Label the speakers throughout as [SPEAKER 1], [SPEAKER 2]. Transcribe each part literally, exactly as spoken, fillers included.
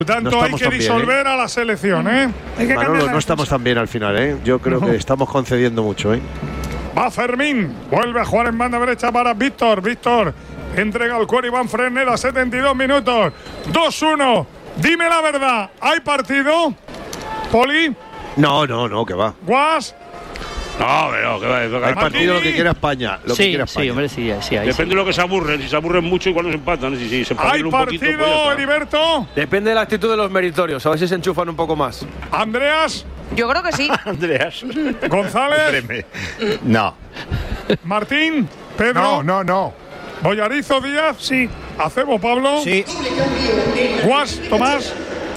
[SPEAKER 1] Tanto
[SPEAKER 2] no
[SPEAKER 1] hay que disolver
[SPEAKER 2] bien, ¿eh?
[SPEAKER 1] a la selección, ¿eh?
[SPEAKER 2] Hay que Manolo, no estamos tan bien al final, ¿eh? Yo creo no. que estamos concediendo mucho, ¿eh?
[SPEAKER 1] Va Fermín, vuelve a jugar en banda derecha para Víctor. Víctor entrega al cuero Iván Fresneda, setenta y dos minutos. dos uno. Dime la verdad, ¿hay partido? ¿Poli?
[SPEAKER 2] No, no, no, que va.
[SPEAKER 1] ¿Guas?
[SPEAKER 3] No, pero que va.
[SPEAKER 2] Hay partido lo que quiera España. Lo
[SPEAKER 4] sí,
[SPEAKER 2] que quiera España.
[SPEAKER 4] sí, hombre, sí, sí. Ahí
[SPEAKER 3] Depende
[SPEAKER 4] sí.
[SPEAKER 3] de lo que se aburren. Si se aburren mucho, igual nos empatan. Si, si se
[SPEAKER 1] ¿Hay
[SPEAKER 3] un
[SPEAKER 1] partido,
[SPEAKER 3] poquito, pues
[SPEAKER 1] Heriberto?
[SPEAKER 5] Depende de la actitud de los meritorios. A ver si se enchufan un poco más.
[SPEAKER 1] ¿Andreas?
[SPEAKER 6] Yo creo que sí.
[SPEAKER 3] Andreas.
[SPEAKER 1] ¿González?
[SPEAKER 7] No.
[SPEAKER 1] ¿Martín? ¿Pedro?
[SPEAKER 7] No, no, no.
[SPEAKER 1] ¿Boyarizo Díaz? Sí. ¿Acebo Pablo?
[SPEAKER 7] Sí.
[SPEAKER 1] ¿Guas? ¿Tomás?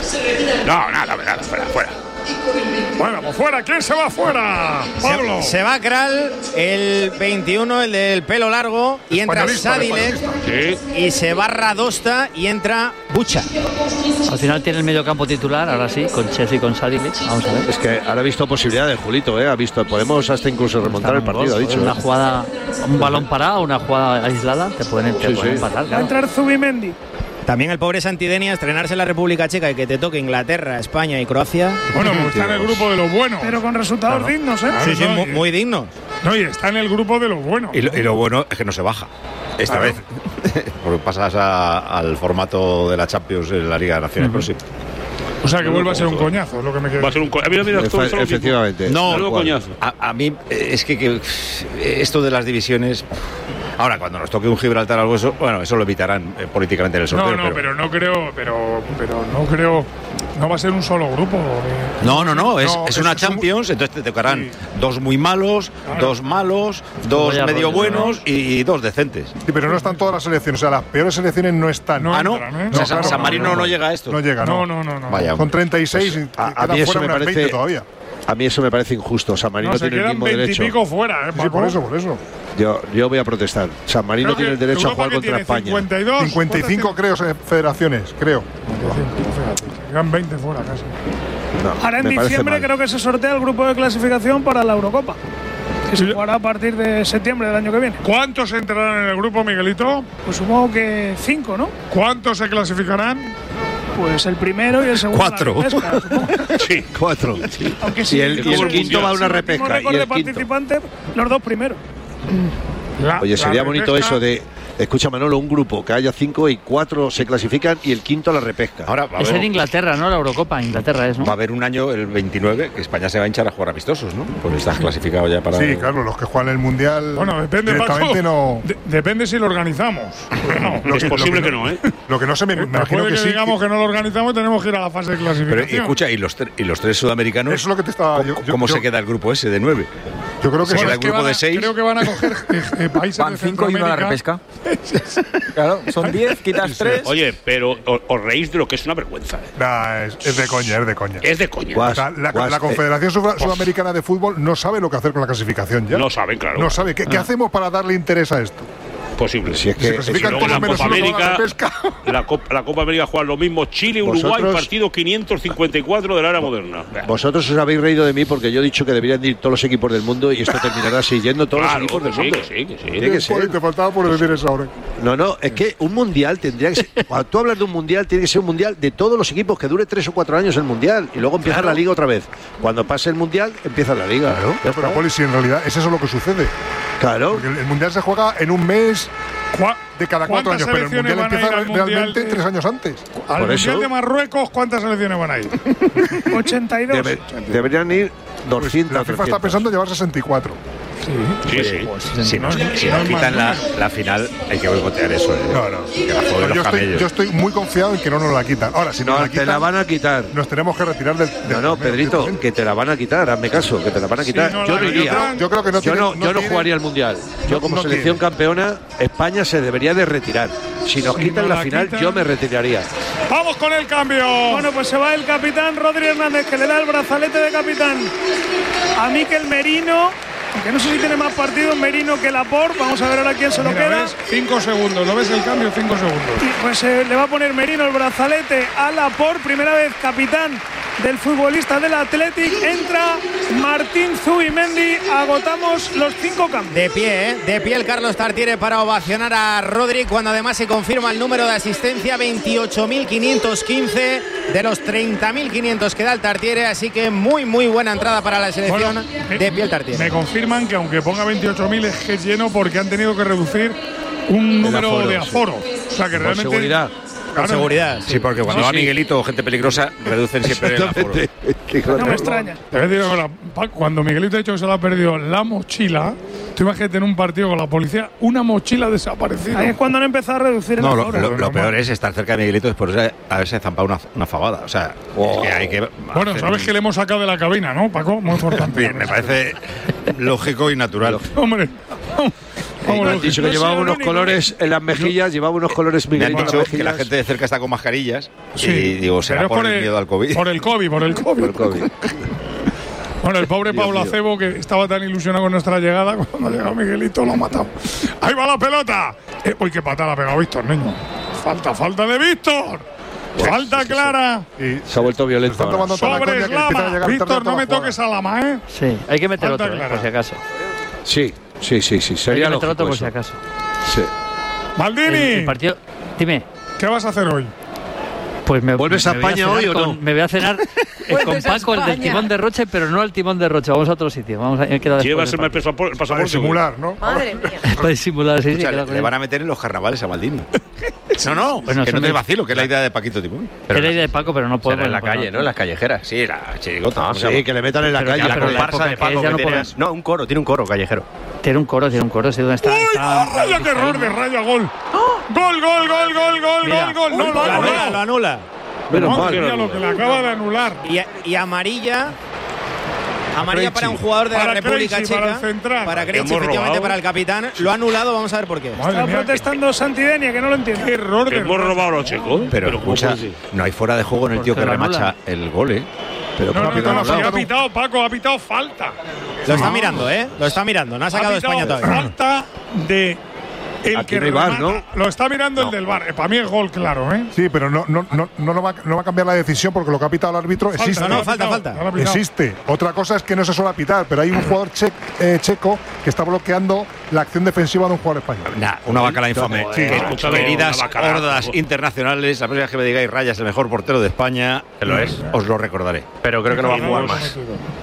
[SPEAKER 3] No, nada, nada, fuera, fuera.
[SPEAKER 1] Bueno, pues fuera. ¿Quién se va fuera? Pablo.
[SPEAKER 8] Se, se va Kral, el veintiuno, el del pelo largo, y entra Sadilek,
[SPEAKER 3] sí.
[SPEAKER 8] y se va Radosta y entra Bucha.
[SPEAKER 4] Al final tiene el medio campo titular, ahora sí, con Chelsea y con Sadilek. Vamos a ver.
[SPEAKER 2] Es que ahora ha visto posibilidades, Julito, ¿eh? Ha visto, podemos hasta incluso remontar el partido, ha dicho.
[SPEAKER 4] Una
[SPEAKER 2] ¿eh?
[SPEAKER 4] jugada, un balón parado, una jugada aislada, te pueden, te
[SPEAKER 2] sí,
[SPEAKER 4] pueden
[SPEAKER 2] sí.
[SPEAKER 4] empatar. Claro.
[SPEAKER 9] Va a entrar Zubimendi.
[SPEAKER 8] También el pobre Santidenia, estrenarse en la República Checa y que te toque Inglaterra, España y Croacia.
[SPEAKER 1] Bueno, pues está en el grupo de los buenos.
[SPEAKER 9] Pero con resultados
[SPEAKER 1] claro.
[SPEAKER 9] dignos, ¿eh?
[SPEAKER 8] Sí, sí,
[SPEAKER 1] no,
[SPEAKER 8] muy,
[SPEAKER 1] y,
[SPEAKER 8] muy dignos.
[SPEAKER 1] No, y está en el grupo de los buenos.
[SPEAKER 7] Y lo, y lo bueno es que no se baja. Esta
[SPEAKER 1] claro.
[SPEAKER 7] vez. Porque pasas a, al formato de la Champions en la Liga Nacional uh-huh. próxima.
[SPEAKER 1] O sea que vuelve a ser un coñazo, es lo que me queda.
[SPEAKER 3] Va a ser un coñazo. Mira, mira,
[SPEAKER 2] Efe,
[SPEAKER 3] todo
[SPEAKER 2] efectivamente.
[SPEAKER 7] No,
[SPEAKER 3] no coñazo.
[SPEAKER 7] A, a mí es que, que esto de las divisiones. Ahora, cuando nos toque un Gibraltar o algo eso, bueno, eso lo evitarán eh, políticamente en el sorteo.
[SPEAKER 1] No, no, pero,
[SPEAKER 7] pero
[SPEAKER 1] no creo, pero, pero no creo, no va a ser un solo grupo. Eh.
[SPEAKER 7] No, no, no, es,
[SPEAKER 1] no,
[SPEAKER 7] es una
[SPEAKER 1] es
[SPEAKER 7] Champions,
[SPEAKER 1] un...
[SPEAKER 7] entonces te tocarán sí. dos muy malos,
[SPEAKER 1] claro.
[SPEAKER 7] dos malos, dos
[SPEAKER 4] Vaya
[SPEAKER 7] medio
[SPEAKER 4] rollo,
[SPEAKER 7] buenos
[SPEAKER 4] ¿no?
[SPEAKER 7] y dos decentes.
[SPEAKER 10] Sí, pero no están todas las selecciones, o sea, las peores selecciones no están.
[SPEAKER 1] No
[SPEAKER 7] ah, ¿no?
[SPEAKER 1] entran, ¿eh?
[SPEAKER 7] O sea,
[SPEAKER 1] no,
[SPEAKER 7] San,
[SPEAKER 1] claro,
[SPEAKER 7] San Marino no, no, no llega a esto.
[SPEAKER 10] No llega,
[SPEAKER 1] no.
[SPEAKER 10] No,
[SPEAKER 1] no, no, no.
[SPEAKER 7] Vaya,
[SPEAKER 10] con treinta y seis
[SPEAKER 2] pues,
[SPEAKER 10] y
[SPEAKER 2] a, a mí eso me parece
[SPEAKER 10] todavía.
[SPEAKER 2] A mí eso me parece injusto. San Marino
[SPEAKER 1] no,
[SPEAKER 2] tiene el mismo derecho.
[SPEAKER 1] Pico fuera, ¿eh,
[SPEAKER 10] sí, por eso, por eso.
[SPEAKER 2] Yo, yo voy a protestar. San Marino
[SPEAKER 1] creo
[SPEAKER 2] tiene el derecho
[SPEAKER 1] Europa
[SPEAKER 2] a jugar contra España.
[SPEAKER 1] cincuenta y dos,
[SPEAKER 10] cincuenta y cinco creo federaciones, creo.
[SPEAKER 1] Llegan veinte fuera casi.
[SPEAKER 2] No,
[SPEAKER 9] Ahora en diciembre creo que se sortea el grupo de clasificación para la Eurocopa, que se jugará a partir de septiembre del año que viene.
[SPEAKER 1] ¿Cuántos entrarán en el grupo, Miguelito?
[SPEAKER 9] Pues supongo que cinco, ¿no?
[SPEAKER 1] ¿Cuántos se clasificarán?
[SPEAKER 9] Pues el primero y el segundo.
[SPEAKER 7] Cuatro.
[SPEAKER 9] Pesca,
[SPEAKER 2] sí, cuatro.
[SPEAKER 9] Sí. Aunque sí,
[SPEAKER 2] y el, y el quinto va a una repesca.
[SPEAKER 9] récord
[SPEAKER 2] Y
[SPEAKER 9] de
[SPEAKER 2] el quinto.
[SPEAKER 9] participantes, los dos primeros.
[SPEAKER 1] La,
[SPEAKER 2] Oye, sería
[SPEAKER 1] la
[SPEAKER 2] bonito
[SPEAKER 1] repesca.
[SPEAKER 2] eso de. Escucha, Manolo, un grupo que haya cinco y cuatro se clasifican y el quinto a la repesca.
[SPEAKER 7] Ahora va a
[SPEAKER 4] Es
[SPEAKER 7] haber,
[SPEAKER 4] en Inglaterra, ¿no? La Eurocopa, Inglaterra es, ¿no?
[SPEAKER 7] va a haber un año, el veintinueve, que España se va a hinchar a jugar amistosos, ¿no? Pues estás clasificado ya para.
[SPEAKER 10] Sí, claro, los que juegan el mundial.
[SPEAKER 1] Bueno, depende,
[SPEAKER 10] directamente
[SPEAKER 1] Paco.
[SPEAKER 10] no.
[SPEAKER 1] De, depende si lo organizamos. No,
[SPEAKER 10] Lo
[SPEAKER 3] es
[SPEAKER 10] que,
[SPEAKER 3] posible
[SPEAKER 10] lo
[SPEAKER 3] que, no, ¿eh?
[SPEAKER 10] Lo que no se me, me imagino
[SPEAKER 1] puede
[SPEAKER 10] que,
[SPEAKER 1] que,
[SPEAKER 10] sí.
[SPEAKER 1] digamos que no lo organizamos y tenemos que ir a la fase de clasificación.
[SPEAKER 7] Pero, y escucha, ¿y los, y los tres sudamericanos?
[SPEAKER 10] Eso es lo que te estaba.
[SPEAKER 7] ¿Cómo,
[SPEAKER 10] Yo, yo,
[SPEAKER 7] ¿cómo
[SPEAKER 10] yo,
[SPEAKER 7] se queda el grupo ese de nueve?
[SPEAKER 10] Yo creo que
[SPEAKER 7] Se
[SPEAKER 10] sí.
[SPEAKER 7] queda
[SPEAKER 1] es
[SPEAKER 7] el
[SPEAKER 1] que
[SPEAKER 7] grupo
[SPEAKER 1] van a-
[SPEAKER 7] de seis.
[SPEAKER 1] Creo que van a coger eh, eh, países
[SPEAKER 5] Van
[SPEAKER 1] de
[SPEAKER 5] cinco y uno a la
[SPEAKER 1] Centroamérica.
[SPEAKER 5] repesca. Claro, son diez, quitas tres.
[SPEAKER 3] Oye, pero os, os reís de lo que es una vergüenza. ¿eh?
[SPEAKER 10] Nah, es, es de coña, es de coña.
[SPEAKER 3] Es de coña.
[SPEAKER 2] Guas,
[SPEAKER 10] O sea, la,
[SPEAKER 2] guas,
[SPEAKER 10] la Confederación
[SPEAKER 2] eh,
[SPEAKER 10] Sud- Sudamericana de Fútbol no sabe lo que hacer con la clasificación ya.
[SPEAKER 3] No saben, claro.
[SPEAKER 10] No sabe. ¿Qué, ¿qué hacemos para darle interés a esto?
[SPEAKER 3] Posible.
[SPEAKER 2] Si es que
[SPEAKER 10] Se clasifican
[SPEAKER 3] luego
[SPEAKER 10] todos
[SPEAKER 3] en la
[SPEAKER 10] menos
[SPEAKER 3] Copa
[SPEAKER 10] uno toda la
[SPEAKER 3] América,
[SPEAKER 10] pesca.
[SPEAKER 3] la Copa, la Copa América juegan lo mismo Chile, Uruguay,
[SPEAKER 2] Vosotros-
[SPEAKER 3] partido quinientos cincuenta y cuatro de la era moderna.
[SPEAKER 2] Vosotros os habéis reído de mí porque yo he dicho que deberían ir todos los equipos del mundo y esto terminará así, yendo todos
[SPEAKER 3] Claro,
[SPEAKER 2] los equipos del
[SPEAKER 3] que sí,
[SPEAKER 2] mundo.
[SPEAKER 3] que sí, que sí.
[SPEAKER 2] Tiene que ser.
[SPEAKER 10] Joder, te faltaba por decir eso ahora.
[SPEAKER 2] No, no, es que un mundial tendría que ser. Cuando tú hablas de un mundial, tiene que ser un mundial de todos los equipos, que dure tres o cuatro años el mundial y luego empieza
[SPEAKER 3] Claro.
[SPEAKER 2] la liga otra vez. Cuando pase el mundial, empieza la liga. ¿no? Ya
[SPEAKER 10] Pero,
[SPEAKER 2] está.
[SPEAKER 10] Poli, si en realidad es eso lo que sucede.
[SPEAKER 2] Claro.
[SPEAKER 10] Porque el, el mundial se juega en un mes
[SPEAKER 1] ¿Cuá-
[SPEAKER 10] de cada cuatro
[SPEAKER 1] ¿Cuántas
[SPEAKER 10] años, pero el
[SPEAKER 1] selecciones
[SPEAKER 10] mundial
[SPEAKER 1] van a ir
[SPEAKER 10] empieza
[SPEAKER 1] al mundial
[SPEAKER 10] realmente
[SPEAKER 1] de-
[SPEAKER 10] tres años antes.
[SPEAKER 1] Al
[SPEAKER 2] Por
[SPEAKER 1] Mundial
[SPEAKER 2] eso-
[SPEAKER 1] de Marruecos, ¿cuántas selecciones van a ir?
[SPEAKER 9] ochenta y dos.
[SPEAKER 2] Debe- deberían ir
[SPEAKER 10] Pues
[SPEAKER 2] doscientos.
[SPEAKER 10] la FIFA está
[SPEAKER 2] trescientos.
[SPEAKER 10] pensando en llevar sesenta y cuatro.
[SPEAKER 3] Sí, sí.
[SPEAKER 7] Si nos, si
[SPEAKER 1] no
[SPEAKER 7] nos
[SPEAKER 1] es
[SPEAKER 7] quitan
[SPEAKER 1] más
[SPEAKER 7] la, la final, hay que boicotear eso. ¿eh?
[SPEAKER 10] No, no.
[SPEAKER 7] Que la jueguen
[SPEAKER 10] yo,
[SPEAKER 7] los
[SPEAKER 10] estoy,
[SPEAKER 7] camellos.
[SPEAKER 10] yo estoy muy confiado en que no nos la quitan. Ahora, si nos
[SPEAKER 2] No,
[SPEAKER 10] la
[SPEAKER 2] te
[SPEAKER 10] quitan,
[SPEAKER 2] la van a quitar.
[SPEAKER 10] nos tenemos que retirar del. del
[SPEAKER 2] No, no,
[SPEAKER 10] torneo,
[SPEAKER 2] Pedrito,
[SPEAKER 10] ciertamente.
[SPEAKER 2] que te la van a quitar, hazme caso, que te la van a quitar.
[SPEAKER 1] no
[SPEAKER 2] yo
[SPEAKER 1] la
[SPEAKER 2] no iría.
[SPEAKER 1] quitan.
[SPEAKER 10] Yo creo que no
[SPEAKER 2] Yo
[SPEAKER 10] tiene-
[SPEAKER 2] no, yo no
[SPEAKER 10] tiene-
[SPEAKER 2] jugaría el mundial. Yo como
[SPEAKER 10] no
[SPEAKER 2] selección
[SPEAKER 10] tiene.
[SPEAKER 2] campeona, España se debería de retirar. Si nos
[SPEAKER 1] Si
[SPEAKER 2] quitan
[SPEAKER 1] nos
[SPEAKER 2] la
[SPEAKER 1] la
[SPEAKER 2] final,
[SPEAKER 1] quitan-
[SPEAKER 2] yo me retiraría.
[SPEAKER 1] ¡Vamos con el cambio!
[SPEAKER 9] Bueno, pues se va el capitán Rodri Hernández, que le da el brazalete de capitán a Mikel Merino, que no sé si tiene más partidos Merino que Laporte. Vamos a ver ahora quién se lo
[SPEAKER 1] Mira,
[SPEAKER 9] queda.
[SPEAKER 1] ¿ves? Cinco segundos, ¿lo ves el cambio? Cinco segundos.
[SPEAKER 9] Y pues eh, le va a poner Merino el brazalete a Laporte, primera vez capitán del futbolista del Athletic. Entra Martín Zubimendi. Agotamos los cinco cambios.
[SPEAKER 8] De pie, ¿eh? De pie el Carlos Tartiere para ovacionar a Rodri, cuando además se confirma el número de asistencia, veintiocho mil quinientos quince de los treinta mil quinientos que da el Tartiere, así que muy muy buena entrada para la selección. Bueno, de pie el Tartiere.
[SPEAKER 1] Me confirman que aunque ponga veintiocho mil es que es lleno porque han tenido que reducir un número aforo, de aforo. Sí. O sea que
[SPEAKER 2] Por
[SPEAKER 1] realmente…
[SPEAKER 2] seguridad.
[SPEAKER 8] Con seguridad.
[SPEAKER 7] Sí, porque cuando
[SPEAKER 1] sí,
[SPEAKER 7] va
[SPEAKER 1] sí.
[SPEAKER 7] Miguelito o gente peligrosa, reducen siempre el aforo.
[SPEAKER 9] No me extraña.
[SPEAKER 1] Te voy a decir ahora, cuando Miguelito ha dicho que se le ha perdido la mochila, tú imagínate en un partido con la policía, una mochila desaparecida.
[SPEAKER 9] Ahí es cuando han empezado a reducir el
[SPEAKER 7] No, lo,
[SPEAKER 9] aforo.
[SPEAKER 7] lo, lo peor es estar cerca de Miguelito después de haberse zampado una, una fabada. O sea, oh. es que hay que.
[SPEAKER 1] Bueno, sabes que le hemos sacado de la cabina, ¿no, Paco? Muy importante.
[SPEAKER 7] Bien, me parece lógico y natural.
[SPEAKER 1] Hombre.
[SPEAKER 2] Me han dicho que llevaba unos colores en las mejillas, llevaba unos colores
[SPEAKER 7] Me han
[SPEAKER 2] Miguelito
[SPEAKER 7] dicho
[SPEAKER 2] en las
[SPEAKER 7] que la
[SPEAKER 2] mejillas.
[SPEAKER 7] gente de cerca está con mascarillas
[SPEAKER 1] Sí,
[SPEAKER 7] y digo, será por,
[SPEAKER 1] por
[SPEAKER 7] el miedo al COVID.
[SPEAKER 1] Por el COVID, por el COVID.
[SPEAKER 2] Por el COVID.
[SPEAKER 1] Bueno, el pobre
[SPEAKER 2] Dios
[SPEAKER 1] Pablo
[SPEAKER 2] mío.
[SPEAKER 1] Acebo, que estaba tan ilusionado con nuestra llegada, cuando llegó Miguelito lo ha matado. ¡Ahí va la pelota! Eh, uy, qué patada ha pegado Víctor, niño. Falta, falta de Víctor. Falta
[SPEAKER 2] sí, sí,
[SPEAKER 1] clara.
[SPEAKER 10] Y
[SPEAKER 2] Se ha vuelto violento.
[SPEAKER 10] están tomando toda la
[SPEAKER 1] Sobre
[SPEAKER 10] coña que empiezan a
[SPEAKER 1] Slama.
[SPEAKER 10] llegar tarde a
[SPEAKER 1] Víctor,
[SPEAKER 10] toda
[SPEAKER 1] no me
[SPEAKER 10] la jugada.
[SPEAKER 1] toques a Lama, ¿eh?
[SPEAKER 4] Sí, hay que meter
[SPEAKER 1] Falta
[SPEAKER 4] otro, eh,
[SPEAKER 1] clara.
[SPEAKER 4] por si acaso.
[SPEAKER 2] Sí, sí, sí, sí.
[SPEAKER 4] Hay
[SPEAKER 2] Sería
[SPEAKER 4] que meter otro
[SPEAKER 2] lógico
[SPEAKER 4] por si
[SPEAKER 2] eso.
[SPEAKER 4] acaso.
[SPEAKER 2] Sí.
[SPEAKER 4] El,
[SPEAKER 1] Maldini,
[SPEAKER 4] el partido. Dime.
[SPEAKER 1] ¿qué vas a hacer hoy?
[SPEAKER 4] Pues me,
[SPEAKER 2] ¿Vuelves
[SPEAKER 4] me
[SPEAKER 2] a
[SPEAKER 4] voy
[SPEAKER 2] España
[SPEAKER 4] cenar
[SPEAKER 2] hoy o
[SPEAKER 4] con-
[SPEAKER 2] no?
[SPEAKER 4] Me voy a cenar eh, con Paco, el del timón de Roche, pero no al timón de Roche. Vamos a otro sitio. Vamos a queda
[SPEAKER 3] Llevas
[SPEAKER 4] después
[SPEAKER 3] el
[SPEAKER 4] del
[SPEAKER 3] pasapor- el
[SPEAKER 10] Para
[SPEAKER 3] pasaporte.
[SPEAKER 10] disimular, ¿no?
[SPEAKER 6] Madre mía.
[SPEAKER 4] partido. Para disimular, sí, sí.
[SPEAKER 7] Escucha,
[SPEAKER 4] queda
[SPEAKER 7] le,
[SPEAKER 4] con
[SPEAKER 7] le
[SPEAKER 4] él.
[SPEAKER 7] van a meter en los carnavales a Maldini. No, no,
[SPEAKER 4] Bueno,
[SPEAKER 7] que
[SPEAKER 4] son
[SPEAKER 7] no te
[SPEAKER 4] de-
[SPEAKER 7] vacilo, que es la idea de Paquito Timón.
[SPEAKER 4] Era la idea de Paco, pero no puedo.
[SPEAKER 5] Será en la
[SPEAKER 4] bueno,
[SPEAKER 5] calle, ¿no? En las callejeras.
[SPEAKER 7] Sí, la chirigota.
[SPEAKER 2] Ah, sí, que le metan en la
[SPEAKER 4] Pero
[SPEAKER 2] calle.
[SPEAKER 4] ya,
[SPEAKER 5] La
[SPEAKER 4] pero la
[SPEAKER 5] comparsa
[SPEAKER 4] época
[SPEAKER 5] de
[SPEAKER 4] que es,
[SPEAKER 5] Paco
[SPEAKER 4] ya
[SPEAKER 5] que
[SPEAKER 4] no
[SPEAKER 5] tiene-
[SPEAKER 4] podemos.
[SPEAKER 5] No, un coro, tiene un coro callejero.
[SPEAKER 4] Tiene un coro, tiene un coro. Sí, ¿dónde está?
[SPEAKER 1] ¡Uy!
[SPEAKER 4] está
[SPEAKER 1] ¡Ah, vaya qué error de rayo a gol! Gol, gol, gol, gol, gol,
[SPEAKER 4] Mira.
[SPEAKER 1] gol, gol. No, lo
[SPEAKER 8] Lo
[SPEAKER 1] ha
[SPEAKER 8] anula, lo
[SPEAKER 1] anulado.
[SPEAKER 8] anula.
[SPEAKER 2] Menos
[SPEAKER 1] No,
[SPEAKER 2] mal.
[SPEAKER 1] mira lo que le acaba de anular.
[SPEAKER 8] Y, y amarilla. Amarilla para un jugador de
[SPEAKER 1] Para
[SPEAKER 8] la República
[SPEAKER 1] Krejci, para
[SPEAKER 8] Checa.
[SPEAKER 1] el central.
[SPEAKER 8] Para Krejci,
[SPEAKER 3] Hemos
[SPEAKER 8] efectivamente,
[SPEAKER 3] robado.
[SPEAKER 8] para el capitán. Lo ha anulado, vamos a ver por qué.
[SPEAKER 1] Madre
[SPEAKER 9] Está
[SPEAKER 1] mía,
[SPEAKER 9] protestando Santidenia, que no lo entiende.
[SPEAKER 1] qué error de
[SPEAKER 3] Hemos robado a los checos.
[SPEAKER 7] Pero,
[SPEAKER 3] ¿cómo
[SPEAKER 7] escucha,
[SPEAKER 3] puede ser?
[SPEAKER 7] no hay fuera de juego en el
[SPEAKER 4] ¿Por
[SPEAKER 7] tío
[SPEAKER 4] qué
[SPEAKER 7] que
[SPEAKER 4] lo
[SPEAKER 7] remacha
[SPEAKER 4] anulan?
[SPEAKER 7] el gol, ¿eh?
[SPEAKER 2] Pero
[SPEAKER 1] No, no,
[SPEAKER 2] ¿cómo que
[SPEAKER 1] no,
[SPEAKER 2] lo
[SPEAKER 1] no,
[SPEAKER 2] han
[SPEAKER 1] sí, ha
[SPEAKER 2] anulado?
[SPEAKER 1] pitado Paco, ha pitado falta.
[SPEAKER 8] Lo está mirando, ¿eh? Lo está mirando. No ha sacado
[SPEAKER 1] Ha pitado
[SPEAKER 8] España todavía.
[SPEAKER 1] falta de el
[SPEAKER 2] Aquí
[SPEAKER 1] que
[SPEAKER 2] no hay VAR,
[SPEAKER 1] remata. Lo está mirando el del bar. Para mí es gol, claro, ¿eh?
[SPEAKER 10] Sí, pero no, no, no, no, no va, no va a cambiar la decisión porque lo que ha pitado el árbitro existe.
[SPEAKER 8] no,
[SPEAKER 1] lo ha
[SPEAKER 8] falta,
[SPEAKER 1] pitado,
[SPEAKER 8] falta.
[SPEAKER 1] lo ha pitado.
[SPEAKER 10] Existe. Otra cosa es que no se suele pitar, pero hay un jugador che- eh, checo que está bloqueando la acción defensiva de un jugador español.
[SPEAKER 7] Nah, una bacala infame.
[SPEAKER 1] Sí,
[SPEAKER 7] Que-
[SPEAKER 3] escúchalo,
[SPEAKER 7] queridas
[SPEAKER 3] una bacala.
[SPEAKER 7] hordas internacionales, la próxima vez que me digáis Rayas, el mejor portero de España,
[SPEAKER 5] Que lo es.
[SPEAKER 7] os lo recordaré.
[SPEAKER 5] Pero creo que no va a
[SPEAKER 1] No,
[SPEAKER 5] jugar
[SPEAKER 1] no,
[SPEAKER 5] más.